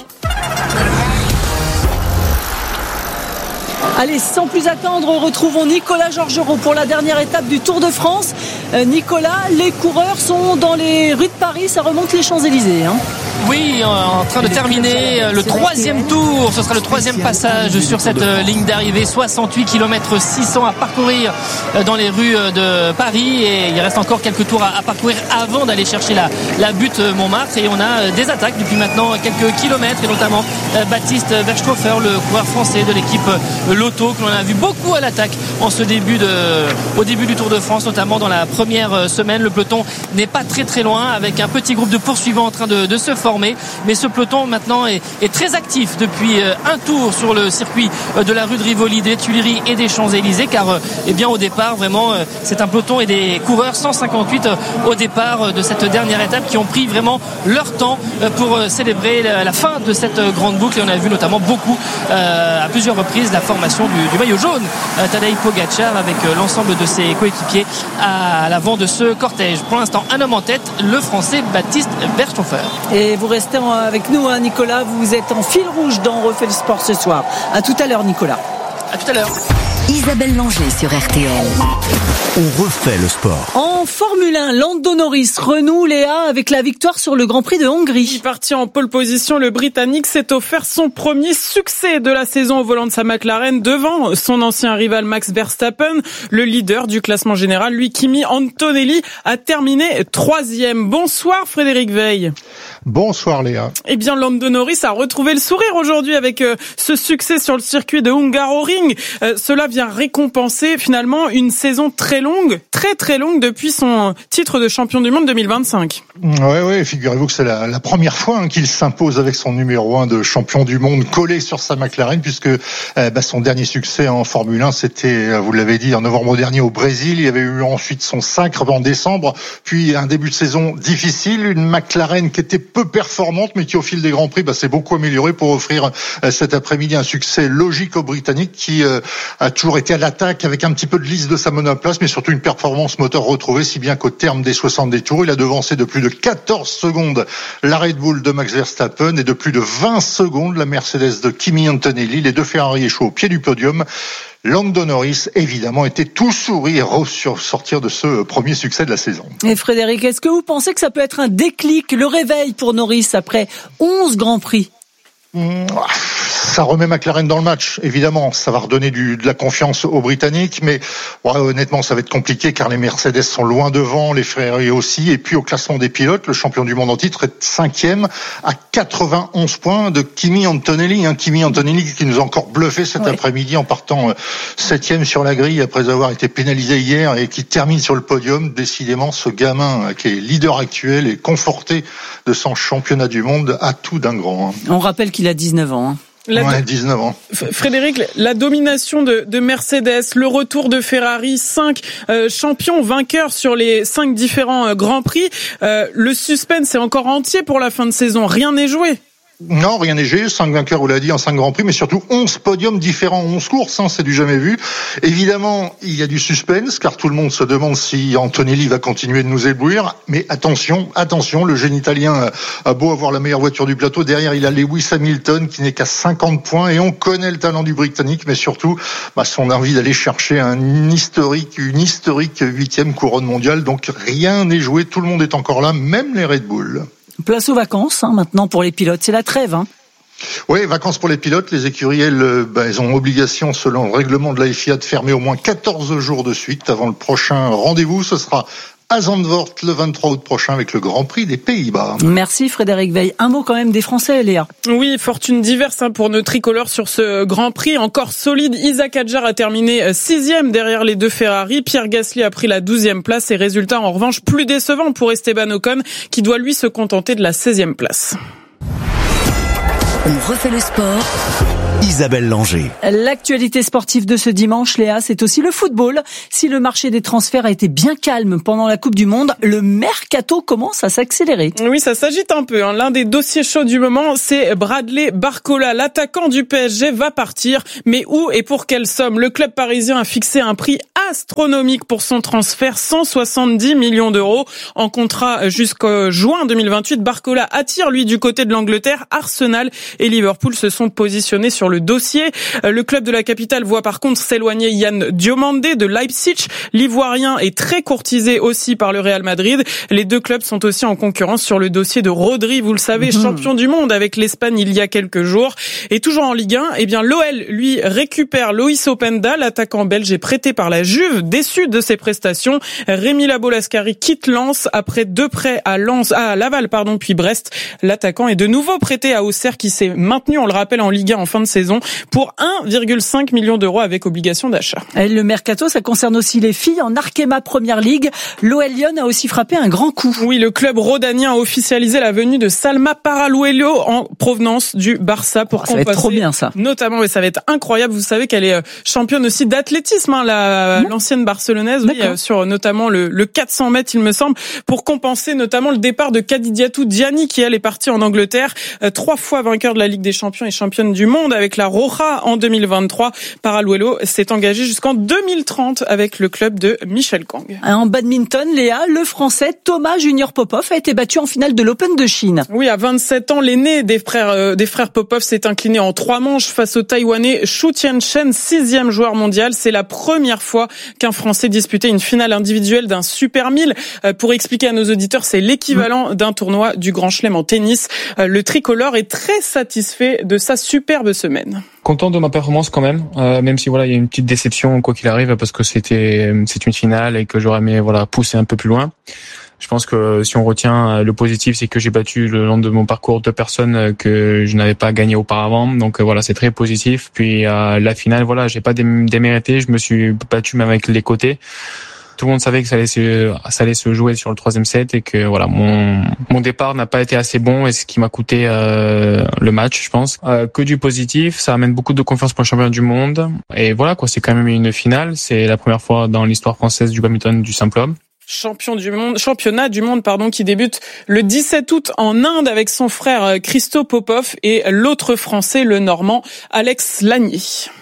Allez, sans plus attendre, retrouvons Nicolas Georgerot pour la dernière étape du Tour de France. Nicolas, les coureurs sont dans les rues de Paris, ça remonte les Champs-Élysées. Oui, en train de terminer le 3e tour. Ce sera le 3e passage sur cette ligne d'arrivée. 68 km 600 à parcourir dans les rues de Paris. Et il reste encore quelques tours à parcourir avant d'aller chercher la butte Montmartre. Et on a des attaques depuis maintenant quelques kilomètres. Et notamment Baptiste Verstoffer, le coureur français de l'équipe Lotto, que l'on a vu beaucoup à l'attaque au début du Tour de France, notamment dans la première semaine. Le peloton n'est pas très loin, avec un petit groupe de poursuivants en train de se former. Mais ce peloton maintenant est très actif depuis un tour sur le circuit de la rue de Rivoli, des Tuileries et des Champs-Élysées, car au départ vraiment c'est un peloton et des coureurs 158 au départ de cette dernière étape qui ont pris vraiment leur temps pour célébrer la fin de cette grande boucle. Et on a vu notamment beaucoup à plusieurs reprises la formation du maillot jaune, Tadej Pogačar, avec l'ensemble de ses coéquipiers à l'avant de ce cortège. Pour l'instant, un homme en tête, le français Baptiste Verstoffer. Et vous restez avec nous, Nicolas, vous êtes en fil rouge dans On refait le sport ce soir. À tout à l'heure, Nicolas. À tout à l'heure. Isabelle Langer sur RTL. On refait le sport. En Formule 1, Lando Norris renoue, Léa, avec la victoire sur le Grand Prix de Hongrie. Parti en pole position, le Britannique s'est offert son premier succès de la saison au volant de sa McLaren devant son ancien rival Max Verstappen. Le leader du classement général, lui, Kimi Antonelli, a terminé 3e. Bonsoir Frédéric Veil. Bonsoir Léa. Eh bien, Lando Norris a retrouvé le sourire aujourd'hui avec ce succès sur le circuit de Hungaroring. Cela vient récompenser finalement une saison très longue depuis son titre de champion du monde 2025. Ouais, figurez-vous que c'est la première fois qu'il s'impose avec son numéro 1 de champion du monde collé sur sa McLaren, puisque son dernier succès en Formule 1, c'était, vous l'avez dit, en novembre dernier au Brésil. Il y avait eu ensuite son sacre en décembre, puis un début de saison difficile, une McLaren qui était peu performante, mais qui au fil des Grands Prix s'est beaucoup améliorée pour offrir cet après-midi un succès logique aux Britanniques, qui a toujours été à l'attaque avec un petit peu de lisse de sa monoplace, mais surtout une performance moteur retrouvée, si bien qu'au terme des 70 tours, il a devancé de plus de 14 secondes la Red Bull de Max Verstappen et de plus de 20 secondes la Mercedes de Kimi Antonelli. Les deux Ferrari échouent au pied du podium. Lando Norris, évidemment, était tout sourire au sortir de ce premier succès de la saison. Et Frédéric, est-ce que vous pensez que ça peut être un déclic, le réveil pour Norris après 11 Grands Prix ? Ça remet McLaren dans le match, évidemment. Ça va redonner de la confiance aux Britanniques, mais honnêtement, ça va être compliqué car les Mercedes sont loin devant, les Ferrari aussi. Et puis au classement des pilotes, le champion du monde en titre est 5e à 91 points de Kimi Antonelli. Kimi Antonelli qui nous a encore bluffé cet après-midi en partant 7e sur la grille après avoir été pénalisé hier et qui termine sur le podium. Décidément, ce gamin qui est leader actuel et conforté de son championnat du monde a tout d'un grand. On rappelle qu'il a 19 ans. 19 ans. Frédéric, la domination de Mercedes, le retour de Ferrari, 5 champions vainqueurs sur les 5 différents Grands Prix. Le suspense est encore entier pour la fin de saison. Rien n'est joué. Non, rien n'est joué. 5 vainqueurs, on l'a dit, en 5 Grands Prix, mais surtout 11 podiums différents, 11 courses, c'est du jamais vu. Évidemment, il y a du suspense, car tout le monde se demande si Antonelli va continuer de nous éblouir. Mais attention, le jeune Italien a beau avoir la meilleure voiture du plateau. Derrière, il a Lewis Hamilton, qui n'est qu'à 50 points, et on connaît le talent du Britannique, mais surtout, son envie d'aller chercher une historique 8e couronne mondiale. Donc, rien n'est joué, tout le monde est encore là, même les Red Bull. Place aux vacances, maintenant pour les pilotes, c'est la trêve. Oui, vacances pour les pilotes. Les écuries, elles ont obligation, selon le règlement de la FIA, de fermer au moins 14 jours de suite avant le prochain rendez-vous. Ce sera à Zandvoort le 23 août prochain avec le Grand Prix des Pays-Bas. Merci Frédéric Veil. Un mot quand même des Français, Léa. Oui, fortune diverse pour nos tricolores sur ce Grand Prix. Encore solide, Isaac Hadjar a terminé 6e derrière les deux Ferrari. Pierre Gasly a pris la 12e place et résultat en revanche plus décevant pour Esteban Ocon qui doit lui se contenter de la 16e place. On refait le sport. Isabelle Langer. L'actualité sportive de ce dimanche, Léa, c'est aussi le football. Si le marché des transferts a été bien calme pendant la Coupe du Monde, le mercato commence à s'accélérer. Oui, ça s'agite un peu. L'un des dossiers chauds du moment, c'est Bradley Barcola. L'attaquant du PSG va partir. Mais où et pour quelle somme ? Le club parisien a fixé un prix astronomique pour son transfert, 170 millions d'euros. En contrat jusqu'au juin 2028, Barcola attire, lui, du côté de l'Angleterre. Arsenal et Liverpool se sont positionnés sur le dossier. Le club de la capitale voit par contre s'éloigner Yann Diomandé de Leipzig. L'Ivoirien est très courtisé aussi par le Real Madrid. Les deux clubs sont aussi en concurrence sur le dossier de Rodri, vous le savez, champion du monde avec l'Espagne il y a quelques jours. Et toujours en Ligue 1, l'OL, lui, récupère Loïs Openda. L'attaquant belge est prêté par la Juve, déçu de ses prestations. Rémi Labo-Lascari quitte Lens après 2 prêts à Laval, puis Brest. L'attaquant est de nouveau prêté à Auxerre qui s'est maintenu, on le rappelle, en Ligue 1 en fin de saison pour 1,5 million d'euros avec obligation d'achat. Et le mercato, ça concerne aussi les filles. En Arkema Première Ligue, l'OL Lyon a aussi frappé un grand coup. Oui, le club rhodanien a officialisé la venue de Salma Paraluelo en provenance du Barça pour ça va être trop bien ça. Notamment, mais ça va être incroyable. Vous savez qu'elle est championne aussi d'athlétisme, l'ancienne barcelonaise, sur notamment le 400 mètres, il me semble, pour compenser notamment le départ de Kadidiatou Diani qui elle est partie en Angleterre, 3 fois vainqueur de la Ligue des Champions et championne du monde avec la Roja en 2023. Paraluelo s'est engagé jusqu'en 2030 avec le club de Michel Kang. En badminton, Léa, le Français Thomas Junior Popov a été battu en finale de l'Open de Chine. Oui, à 27 ans, l'aîné des frères Popov s'est incliné en 3 manches face au Taïwanais Xu Tianchen, 6e joueur mondial. C'est la première fois qu'un Français disputait une finale individuelle d'un Super 1000. Pour expliquer à nos auditeurs, c'est l'équivalent d'un tournoi du Grand Chelem en tennis. Le tricolore est très satisfait de sa superbe semaine. Content de ma performance quand même, même si il y a une petite déception quoi qu'il arrive parce que c'est une finale et que j'aurais aimé pousser un peu plus loin. Je pense que si on retient le positif, c'est que j'ai battu le long de mon parcours 2 personnes que je n'avais pas gagné auparavant. Donc c'est très positif. Puis la finale, j'ai pas démérité, je me suis battu même avec les côtés. Tout le monde savait que ça allait se jouer sur le 3e set et que mon départ n'a pas été assez bon et ce qui m'a coûté le match, je pense. Que du positif, ça amène beaucoup de confiance pour le championnat du monde et c'est quand même une finale, c'est la première fois dans l'histoire française du badminton du simple homme. Championnat du monde, qui débute le 17 août en Inde avec son frère Christo Popov et l'autre Français, le Normand Alex Lanier.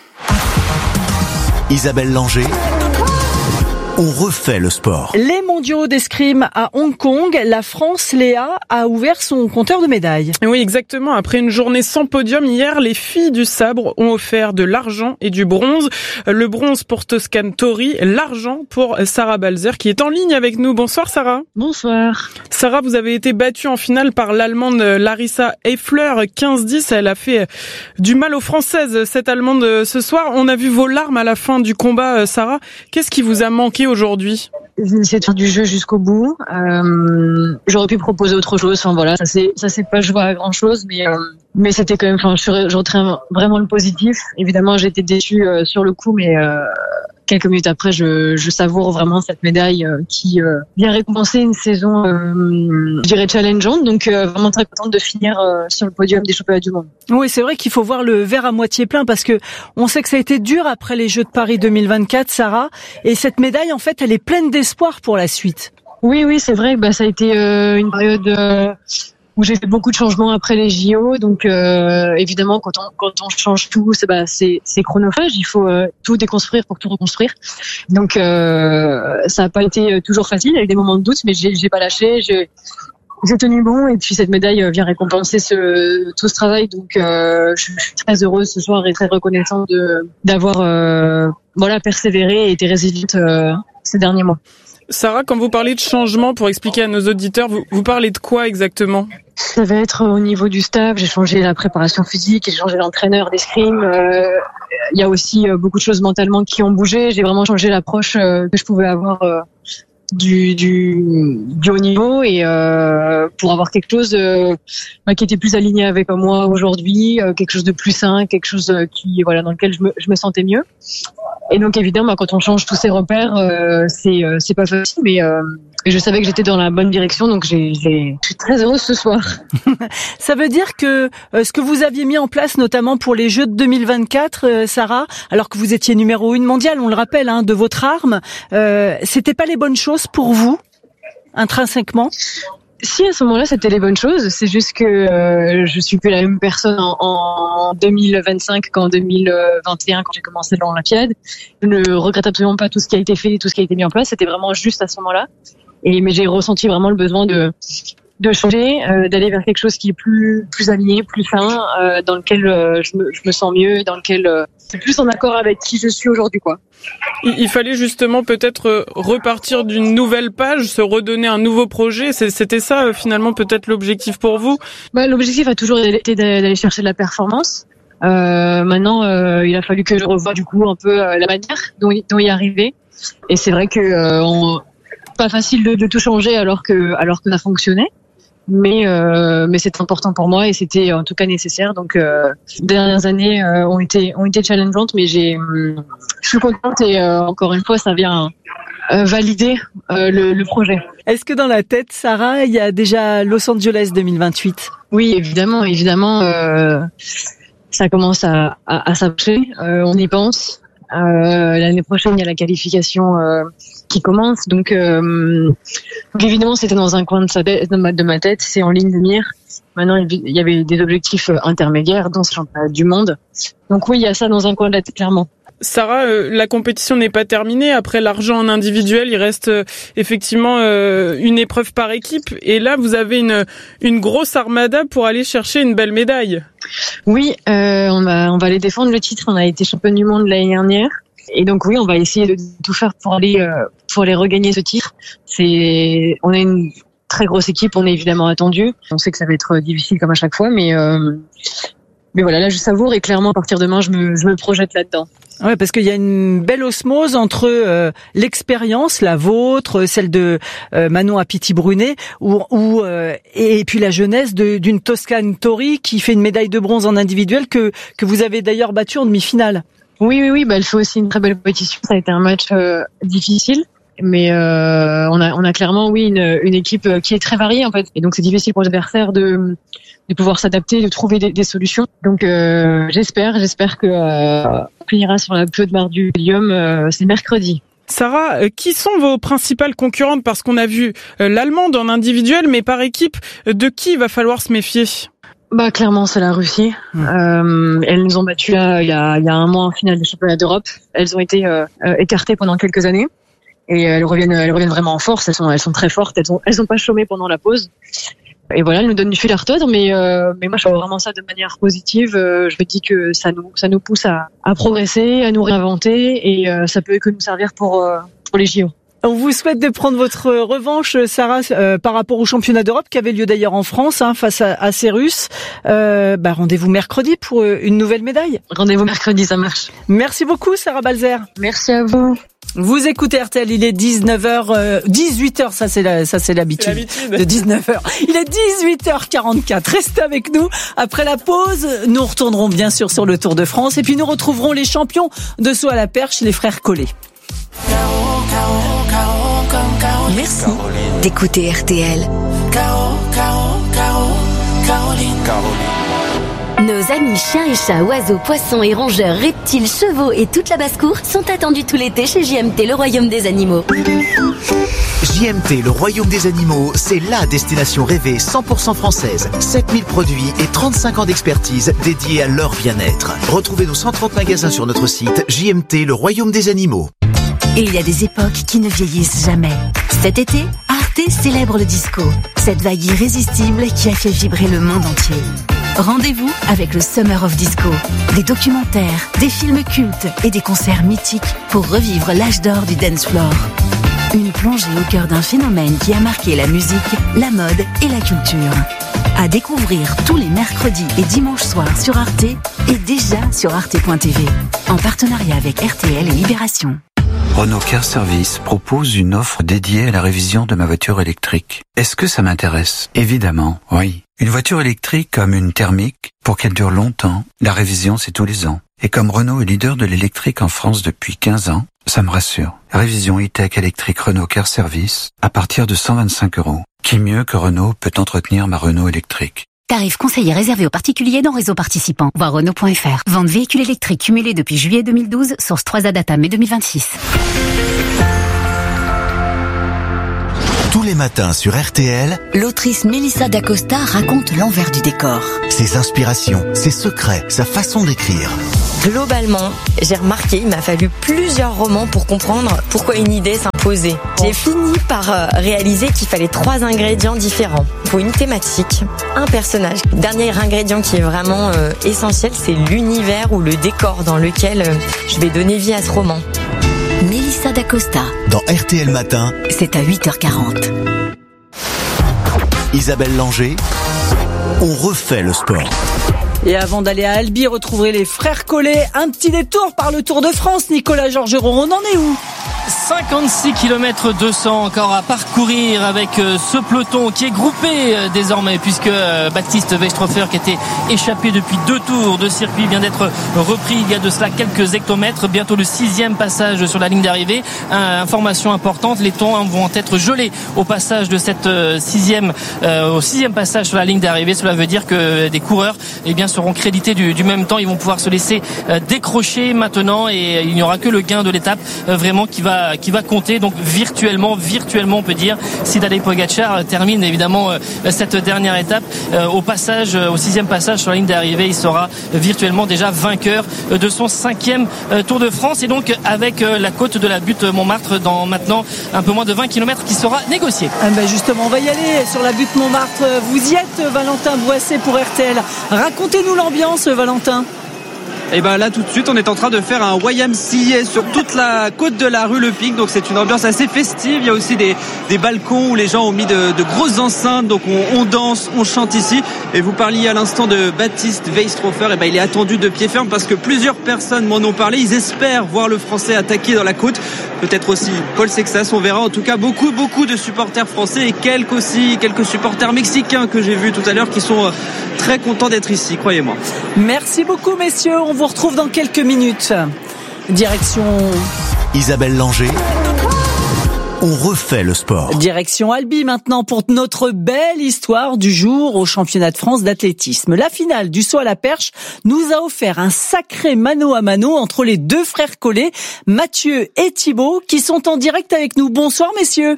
Isabelle Langer. On refait le sport. Les mondiaux d'escrime à Hong Kong, la France, Léa, a ouvert son compteur de médailles. Oui, exactement. Après une journée sans podium, hier, les filles du sabre ont offert de l'argent et du bronze. Le bronze pour Toscane Tori, l'argent pour Sarah Balzer qui est en ligne avec nous. Bonsoir Sarah. Bonsoir. Sarah, vous avez été battue en finale par l'Allemande Larissa Eifler, 15-10. Elle a fait du mal aux Françaises, cette Allemande, ce soir. On a vu vos larmes à la fin du combat, Sarah. Qu'est-ce qui vous a manqué aujourd'hui? J'ai essayé de faire du jeu jusqu'au bout. J'aurais pu proposer autre chose. Ça s'est pas joué à grand chose, mais c'était quand même. Je retiens vraiment le positif. Évidemment, j'ai été déçue sur le coup, mais quelques minutes après, je savoure vraiment cette médaille qui vient récompenser une saison, je dirais challengeante. Donc vraiment très contente de finir sur le podium des championnats du monde. Oui, c'est vrai qu'il faut voir le verre à moitié plein parce que on sait que ça a été dur après les Jeux de Paris 2024, Sarah. Et cette médaille, en fait, elle est pleine d'espoir pour la suite. Oui, c'est vrai. Ça a été une période où j'ai fait beaucoup de changements après les JO. Donc évidemment, quand on change tout, c'est chronophage. Il faut tout déconstruire pour tout reconstruire. Donc ça n'a pas été toujours facile. Il y a eu des moments de doute, mais j'ai pas lâché. J'ai tenu bon et puis cette médaille vient récompenser tout ce travail. Donc je suis très heureuse ce soir et très reconnaissante d'avoir persévéré et été résiliente ces derniers mois. Sarah, quand vous parlez de changement, pour expliquer à nos auditeurs, vous parlez de quoi exactement? Ça va être au niveau du staff. J'ai changé la préparation physique, j'ai changé l'entraîneur d'escrime. Il y a aussi beaucoup de choses mentalement qui ont bougé. J'ai vraiment changé l'approche que je pouvais avoir du haut niveau et pour avoir quelque chose qui était plus aligné avec moi aujourd'hui, quelque chose de plus sain, quelque chose dans lequel je me sentais mieux. Et donc évidemment, quand on change tous ces repères, c'est pas facile, mais je savais que j'étais dans la bonne direction, donc je suis très heureuse ce soir. Ça veut dire que ce que vous aviez mis en place, notamment pour les Jeux de 2024, Sarah, alors que vous étiez numéro 1 mondiale, on le rappelle, de votre arme, c'était pas les bonnes choses pour vous, intrinsèquement? Si, à ce moment-là, c'était les bonnes choses. C'est juste que je suis plus la même personne en 2025 qu'en 2021 quand j'ai commencé l'Olympiade. Je ne regrette absolument pas tout ce qui a été fait, tout ce qui a été mis en place. C'était vraiment juste à ce moment-là. Mais j'ai ressenti vraiment le besoin de changer, d'aller vers quelque chose qui est plus aligné, plus sain, dans lequel je me sens mieux, dans lequel c'est plus en accord avec qui je suis aujourd'hui, quoi. Il fallait justement peut-être repartir d'une nouvelle page, se redonner un nouveau projet. C'était ça finalement peut-être l'objectif pour vous? L'objectif a toujours été d'aller chercher de la performance. Maintenant, il a fallu que je revoie du coup un peu la manière dont y arriver. Et c'est vrai que pas facile de tout changer alors que ça fonctionnait. Mais c'est important pour moi et c'était en tout cas nécessaire. Donc les dernières années ont été challengeantes, mais je suis contente et encore une fois ça vient valider le projet. Est-ce que dans la tête, Sarah, il y a déjà Los Angeles 2028? Oui, évidemment, ça commence à s'approcher. On y pense. L'année prochaine, il y a la qualification qui commence. Donc évidemment, c'était dans un coin de ma tête. C'est en ligne de mire. Maintenant, il y avait des objectifs intermédiaires dans ce championnat du monde. Donc oui, il y a ça dans un coin de la tête, clairement. Sarah, la compétition n'est pas terminée. Après l'argent en individuel, il reste effectivement une épreuve par équipe. Et là, vous avez une grosse armada pour aller chercher une belle médaille. Oui, on va aller défendre le titre. On a été championne du monde l'année dernière. Et donc oui, on va essayer de tout faire pour aller regagner ce titre. On a une très grosse équipe, on est évidemment attendu. On sait que ça va être difficile comme à chaque fois, mais voilà, là je savoure et clairement à partir de demain je me projette là-dedans. Ouais, parce qu'il y a une belle osmose entre l'expérience, la vôtre, celle de Manon Apiti-Brunet, et puis la jeunesse d'une Toscane Tori qui fait une médaille de bronze en individuel que vous avez d'ailleurs battue en demi-finale. Oui, elle fait aussi une très belle compétition. Ça a été un match difficile. Mais on a clairement une équipe qui est très variée en fait, et donc c'est difficile pour l'adversaire de pouvoir s'adapter, de trouver des solutions. Donc j'espère que on finira sur la plus haute barre du podium. C'est mercredi. Sarah, qui sont vos principales concurrentes? Parce qu'on a vu l'allemande en individuel, mais par équipe, de qui il va falloir se méfier? Clairement, c'est la Russie. Elles nous ont battues il y a un mois en finale des championnats d'Europe. Elles ont été écartées pendant quelques années. Et elles reviennent vraiment en force. Elles sont très fortes. Elles ont pas chômé pendant la pause. Et voilà, elles nous donnent du fil à retordre. Mais moi, je vois vraiment ça de manière positive. Je me dis que ça nous pousse à progresser, à nous réinventer, et ça peut que nous servir pour les JO. On vous souhaite de prendre votre revanche, Sarah, par rapport au championnat d'Europe qui avait lieu d'ailleurs en France, face à ces Russes. Rendez-vous mercredi pour une nouvelle médaille. Rendez-vous mercredi, ça marche. Merci beaucoup, Sarah Balzer. Merci à vous. Vous écoutez RTL, il est 18h, ça c'est l'habitude de 19h. Il est 18h44. Restez avec nous. Après la pause, nous retournerons bien sûr sur le Tour de France et puis nous retrouverons les champions de saut à la perche, les frères Collet. Merci d'écouter RTL. Nos amis chiens et chats, oiseaux, poissons et rongeurs, reptiles, chevaux et toute la basse-cour sont attendus tout l'été chez JMT, le royaume des animaux. JMT, le royaume des animaux, c'est la destination rêvée 100% française. 7000 produits et 35 ans d'expertise dédiés à leur bien-être. Retrouvez nos 130 magasins sur notre site JMT, le royaume des animaux. Et il y a des époques qui ne vieillissent jamais. Cet été, Arte célèbre le disco, cette vague irrésistible qui a fait vibrer le monde entier. Rendez-vous avec le Summer of Disco. Des documentaires, des films cultes et des concerts mythiques pour revivre l'âge d'or du dance floor. Une plongée au cœur d'un phénomène qui a marqué la musique, la mode et la culture. À découvrir tous les mercredis et dimanches soirs sur Arte et déjà sur arte.tv. En partenariat avec RTL et Libération. Renault Car Service propose une offre dédiée à la révision de ma voiture électrique. Est-ce que ça m'intéresse? Évidemment, oui. Une voiture électrique comme une thermique, pour qu'elle dure longtemps, la révision c'est tous les ans. Et comme Renault est leader de l'électrique en France depuis 15 ans, ça me rassure. Révision e-tech électrique Renault Car Service à partir de 125 €. Qui mieux que Renault peut entretenir ma Renault électrique? Tarif conseillé réservé aux particuliers dans réseau participant. Voir Renault.fr. Vente véhicule électrique cumulé depuis juillet 2012. Source 3A Data mai 2026. Tous les matins sur RTL, l'autrice Mélissa d'Acosta raconte l'envers du décor. ses inspirations, ses secrets, sa façon d'écrire. Globalement, j'ai remarqué, il m'a fallu plusieurs romans pour comprendre pourquoi une idée s'imposait. J'ai fini par réaliser qu'il fallait 3 ingrédients différents pour une thématique, un personnage. Le dernier ingrédient qui est vraiment essentiel, c'est l'univers ou le décor dans lequel je vais donner vie à ce roman. Mélissa d'Acosta. Dans RTL Matin, c'est à 8h40. Isabelle Langer, on refait le sport. Et avant d'aller à Albi retrouver les frères Collet, un petit détour par le Tour de France. Nicolas Georgerot, on en est où ? 56 km 200 encore à parcourir avec ce peloton qui est groupé désormais, puisque Baptiste Weistrofer, qui était échappé depuis 2 tours de circuit, vient d'être repris il y a de cela quelques hectomètres. Bientôt le 6e passage sur la ligne d'arrivée. Information importante, les temps vont être gelés au passage de cette au 6e passage sur la ligne d'arrivée. Cela veut dire que des coureurs seront crédités du même temps. Ils vont pouvoir se laisser décrocher maintenant, et il n'y aura que le gain de l'étape vraiment qui va compter. Donc virtuellement on peut dire, si Tadej Pogačar termine évidemment cette dernière étape au 6e passage sur la ligne d'arrivée, il sera virtuellement déjà vainqueur de son 5e Tour de France, et donc avec la côte de la butte Montmartre dans maintenant un peu moins de 20 km qui sera négocié. Justement, on va y aller sur la butte Montmartre. Vous y êtes, Valentin Boissé pour RTL. Racontez-nous l'ambiance, Valentin. Et là tout de suite on est en train de faire un YMCA sur toute la côte de la rue Le Pic, donc c'est une ambiance assez festive. Il y a aussi des balcons où les gens ont mis de grosses enceintes, donc on danse, on chante ici. Et vous parliez à l'instant de Baptiste Weistrofer, il est attendu de pied ferme parce que plusieurs personnes m'en ont parlé. Ils espèrent voir le Français attaquer dans la côte, peut-être aussi Paul Sexas, on verra. En tout cas beaucoup de supporters français, et quelques supporters mexicains que j'ai vus tout à l'heure qui sont très contents d'être ici, croyez-moi. Merci beaucoup messieurs, on vous retrouve dans quelques minutes. Direction Isabelle Langer, on refait le sport. Direction Albi maintenant pour notre belle histoire du jour au championnat de France d'athlétisme. La finale du saut à la perche nous a offert un sacré mano à mano entre les 2 frères Collet, Mathieu et Thibaut, qui sont en direct avec nous. Bonsoir messieurs.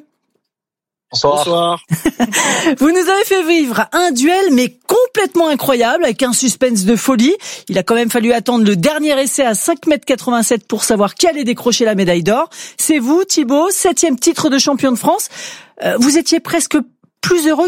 Bonsoir. Vous nous avez fait vivre un duel mais complètement incroyable, avec un suspense de folie. Il a quand même fallu attendre le dernier essai à 5,87 m pour savoir qui allait décrocher la médaille d'or. C'est vous, Thibaut, 7e titre de champion de France. Vous étiez presque plus heureux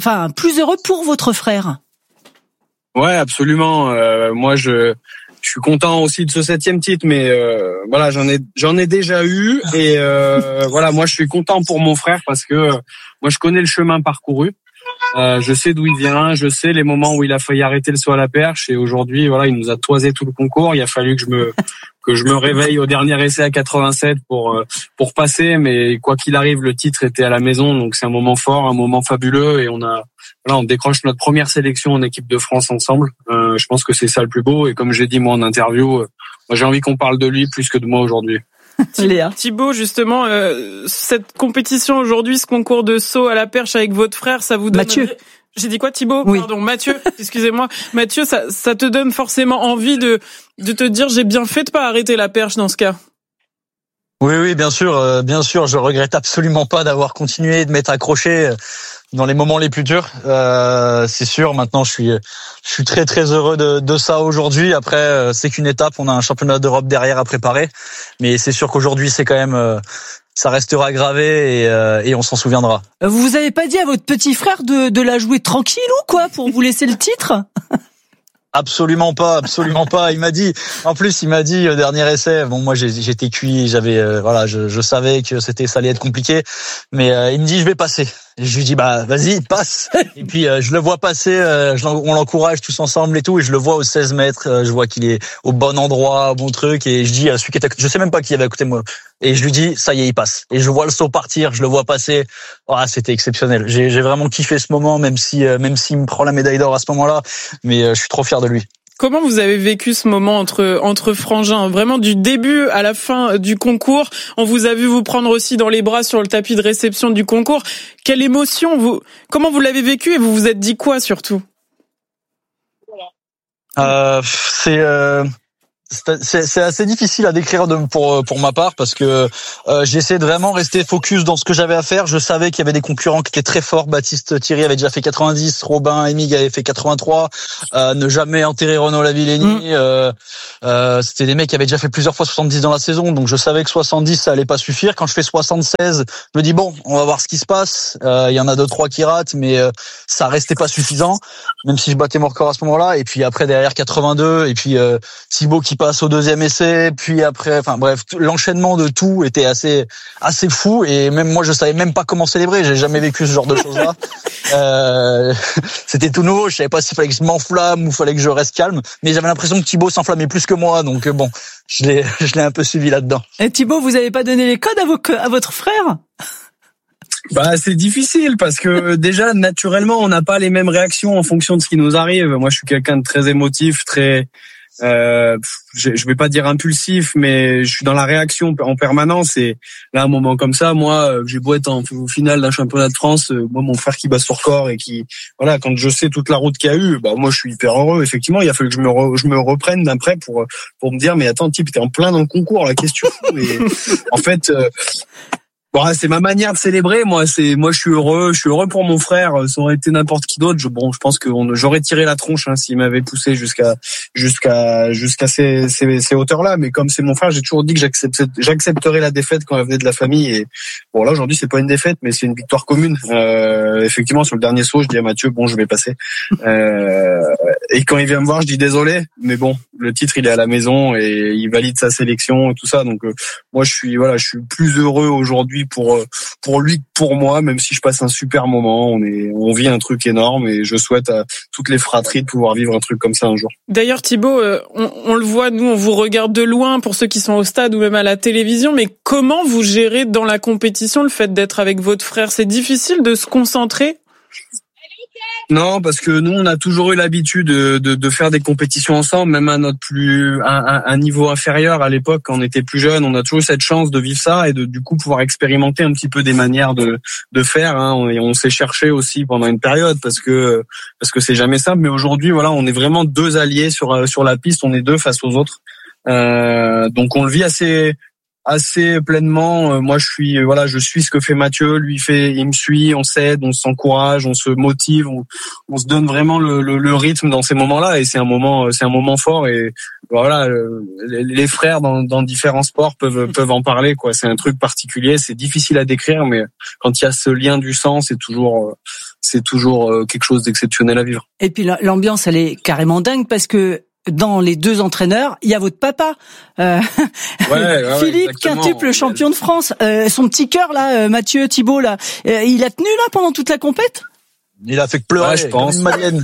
pour votre frère. Ouais, absolument. Moi, je suis content aussi de ce 7e titre, mais voilà, j'en ai déjà eu, et voilà, moi je suis content pour mon frère parce que moi je connais le chemin parcouru, je sais d'où il vient, je sais les moments où il a failli arrêter le saut à la perche, et aujourd'hui voilà, il nous a toisé tout le concours. Il a fallu que je me réveille au dernier essai à 87 pour passer, mais quoi qu'il arrive, le titre était à la maison, donc c'est un moment fort, un moment fabuleux, et on décroche notre première sélection en équipe de France ensemble. Je pense que c'est ça le plus beau, et comme j'ai dit moi en interview, moi j'ai envie qu'on parle de lui plus que de moi aujourd'hui. Léa. Thibaut, justement, cette compétition aujourd'hui, ce concours de saut à la perche avec votre frère, ça vous donne... Mathieu. J'ai dit quoi, Thibaut? Oui. Pardon, Mathieu, excusez-moi. Mathieu, ça te donne forcément envie de te dire j'ai bien fait de pas arrêter la perche dans ce cas. Oui, bien sûr, je regrette absolument pas d'avoir continué de m'être accroché dans les moments les plus durs. C'est sûr, maintenant je suis très très heureux de ça aujourd'hui. Après, c'est qu'une étape, on a un championnat d'Europe derrière à préparer, mais c'est sûr qu'aujourd'hui c'est quand même ça restera gravé, et on s'en souviendra. Vous avez pas dit à votre petit frère de la jouer tranquille ou quoi pour vous laisser le titre? Absolument pas. Il m'a dit au dernier essai, bon moi j'étais cuit, j'avais je savais que ça allait être compliqué, mais il me dit je vais passer. Et je lui dis vas-y, passe. Et puis je le vois passer, on l'encourage tous ensemble et tout, et je le vois aux 16 mètres, je vois qu'il est au bon endroit, au bon truc, et je dis à celui qui était, je sais même pas qui avait à côté de moi, et je lui dis ça y est, il passe. Et je vois le saut partir, je le vois passer. C'était exceptionnel. J'ai vraiment kiffé ce moment, même s'il me prend la médaille d'or à ce moment-là, mais je suis trop fier de lui. Comment vous avez vécu ce moment entre frangins, vraiment du début à la fin du concours? On vous a vu vous prendre aussi dans les bras sur le tapis de réception du concours. Quelle émotion comment vous l'avez vécu et vous vous êtes dit quoi surtout? C'est assez difficile à décrire pour ma part, parce que j'essaie de vraiment rester focus dans ce que j'avais à faire. Je savais qu'il y avait des concurrents qui étaient très forts. Baptiste Thierry avait déjà fait 90, Robin Emig avait fait 83. Ne jamais enterrer Renaud Lavillenie. C'était des mecs qui avaient déjà fait plusieurs fois 70 dans la saison, donc je savais que 70 ça allait pas suffire. Quand je fais 76, je me dis bon, on va voir ce qui se passe. Il y en a 2-3 qui ratent, mais ça restait pas suffisant, même si je battais mon record à ce moment-là. Et puis après derrière 82, et puis Thibaut qui passe au deuxième essai, puis après, enfin bref, l'enchaînement de tout était assez fou, et même moi je savais même pas comment célébrer. J'ai jamais vécu ce genre de choses-là. C'était tout nouveau. Je savais pas s'il fallait que je m'enflamme ou fallait que je reste calme, mais j'avais l'impression que Thibaut s'enflammait plus que moi, donc bon, je l'ai un peu suivi là-dedans. Et Thibaut, vous avez pas donné les codes à votre frère? C'est difficile parce que déjà naturellement on n'a pas les mêmes réactions en fonction de ce qui nous arrive. Moi je suis quelqu'un de très émotif, très je vais pas dire impulsif, mais je suis dans la réaction en permanence, et là, à un moment comme ça, moi, j'ai beau être au final d'un championnat de France, moi, mon frère qui bat son record et qui, voilà, quand je sais toute la route qu'il y a eu, moi, je suis hyper heureux. Effectivement, il a fallu que je me reprenne d'après pour me dire, mais attends, type, t'es en plein dans le concours, là, qu'est-ce que tu fous? Et en fait, c'est ma manière de célébrer. Moi, je suis heureux pour mon frère. Ça aurait été n'importe qui d'autre. Je pense que j'aurais tiré la tronche, s'il m'avait poussé jusqu'à ces hauteurs-là. Mais comme c'est mon frère, j'ai toujours dit que j'accepterais la défaite quand elle venait de la famille. Et bon, là, aujourd'hui, c'est pas une défaite, mais c'est une victoire commune. Effectivement, sur le dernier saut, je dis à Mathieu, bon, je vais passer. Et quand il vient me voir, je dis désolé, mais bon, le titre, il est à la maison et il valide sa sélection et tout ça. Donc, moi, je suis plus heureux aujourd'hui pour lui que pour moi, même si je passe un super moment. On vit un truc énorme, et je souhaite à toutes les fratries de pouvoir vivre un truc comme ça un jour. D'ailleurs, Thibaut, on le voit, nous, on vous regarde de loin pour ceux qui sont au stade ou même à la télévision, mais comment vous gérez dans la compétition le fait d'être avec votre frère? C'est difficile de se concentrer? Non, parce que nous, on a toujours eu l'habitude de faire des compétitions ensemble, même à un niveau inférieur à l'époque, quand on était plus jeune. On a toujours eu cette chance de vivre ça et de, du coup, pouvoir expérimenter un petit peu des manières de faire, Et on s'est cherché aussi pendant une période parce que c'est jamais simple. Mais aujourd'hui, voilà, on est vraiment deux alliés sur la piste. On est deux face aux autres. Donc on le vit assez pleinement. Moi, je suis ce que fait Mathieu, il me suit, on s'aide, on s'encourage, on se motive, on se donne vraiment le rythme dans ces moments-là, et c'est un moment fort. Et voilà, les frères dans différents sports peuvent en parler, quoi. C'est un truc particulier, c'est difficile à décrire, mais quand il y a ce lien du sang, c'est toujours quelque chose d'exceptionnel à vivre. Et puis l'ambiance, elle est carrément dingue, parce que dans les deux entraîneurs, il y a votre papa, Philippe, quintuple champion de France. Son petit cœur là, Mathieu, Thibaut là, il a tenu là pendant toute la compète. Il a fait que pleurer, je pense. Une malienne.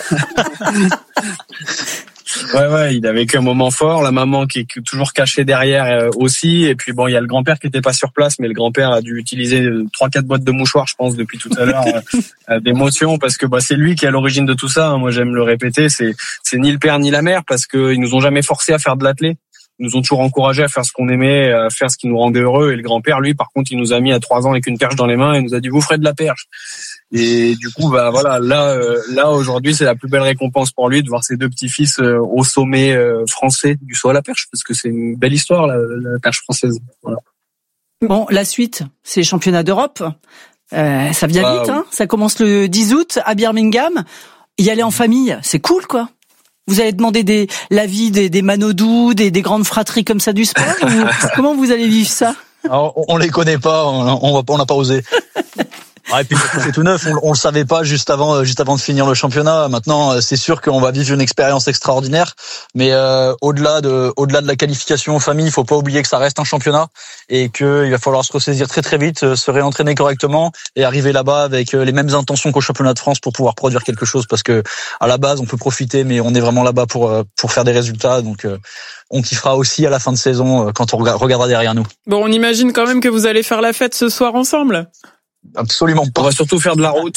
Ouais, il a vécu un moment fort. La maman qui est toujours cachée derrière aussi. Et puis bon, il y a le grand-père qui était pas sur place, mais le grand-père a dû utiliser 3-4 boîtes de mouchoirs, je pense, depuis tout à l'heure, d'émotion, parce que c'est lui qui est à l'origine de tout ça. Moi, j'aime le répéter. C'est ni le père ni la mère, parce que ils nous ont jamais forcé à faire de l'athlé. Ils nous ont toujours encouragés à faire ce qu'on aimait, à faire ce qui nous rendait heureux. Et le grand-père, lui, par contre, il nous a mis à 3 ans avec une perche dans les mains et nous a dit, vous ferez de la perche. Et du coup, voilà, là aujourd'hui, c'est la plus belle récompense pour lui de voir ses deux petits-fils au sommet français du saut à la perche, parce que c'est une belle histoire, la perche française. Voilà. Bon, la suite, c'est les championnats d'Europe. Ça vient vite, Ça commence le 10 août à Birmingham. Y aller en famille, c'est cool, quoi. Vous allez demander l'avis des Manodou, des grandes fratries comme ça du sport, ou comment vous allez vivre ça? Alors, on les connaît pas, on n'a pas osé. Et puis c'est tout neuf, on le savait pas juste avant de finir le championnat. Maintenant, c'est sûr qu'on va vivre une expérience extraordinaire, mais au-delà de la qualification en famille, il faut pas oublier que ça reste un championnat et qu'il va falloir se ressaisir très très vite, se réentraîner correctement et arriver là-bas avec les mêmes intentions qu'au championnat de France pour pouvoir produire quelque chose, parce que à la base on peut profiter, mais on est vraiment là-bas pour faire des résultats. Donc on kiffera aussi à la fin de saison quand on regardera derrière nous. Bon, on imagine quand même que vous allez faire la fête ce soir ensemble. Absolument pas. On va surtout faire de la route.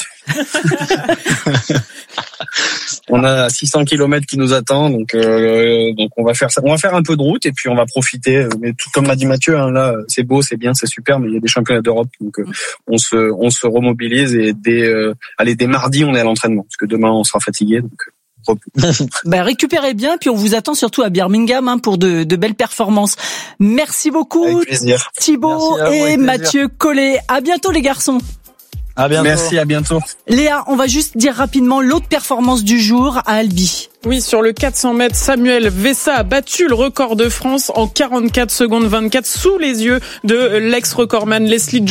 On a 600 km qui nous attend, donc on va faire ça. On va faire un peu de route et puis on va profiter. Mais tout comme m'a dit Mathieu, là, c'est beau, c'est bien, c'est super, mais il y a des championnats d'Europe, donc on se remobilise et dès mardi, on est à l'entraînement, parce que demain on sera fatigué, donc. Récupérez bien, puis on vous attend surtout à Birmingham pour de belles performances. Merci beaucoup Thibaut et Mathieu Collet. À bientôt les garçons. À bientôt. Merci, à bientôt. Léa, on va juste dire rapidement l'autre performance du jour à Albi. Oui, sur le 400 mètres, Samuel Vessa a battu le record de France en 44 secondes 24 sous les yeux de l'ex-recordman Leslie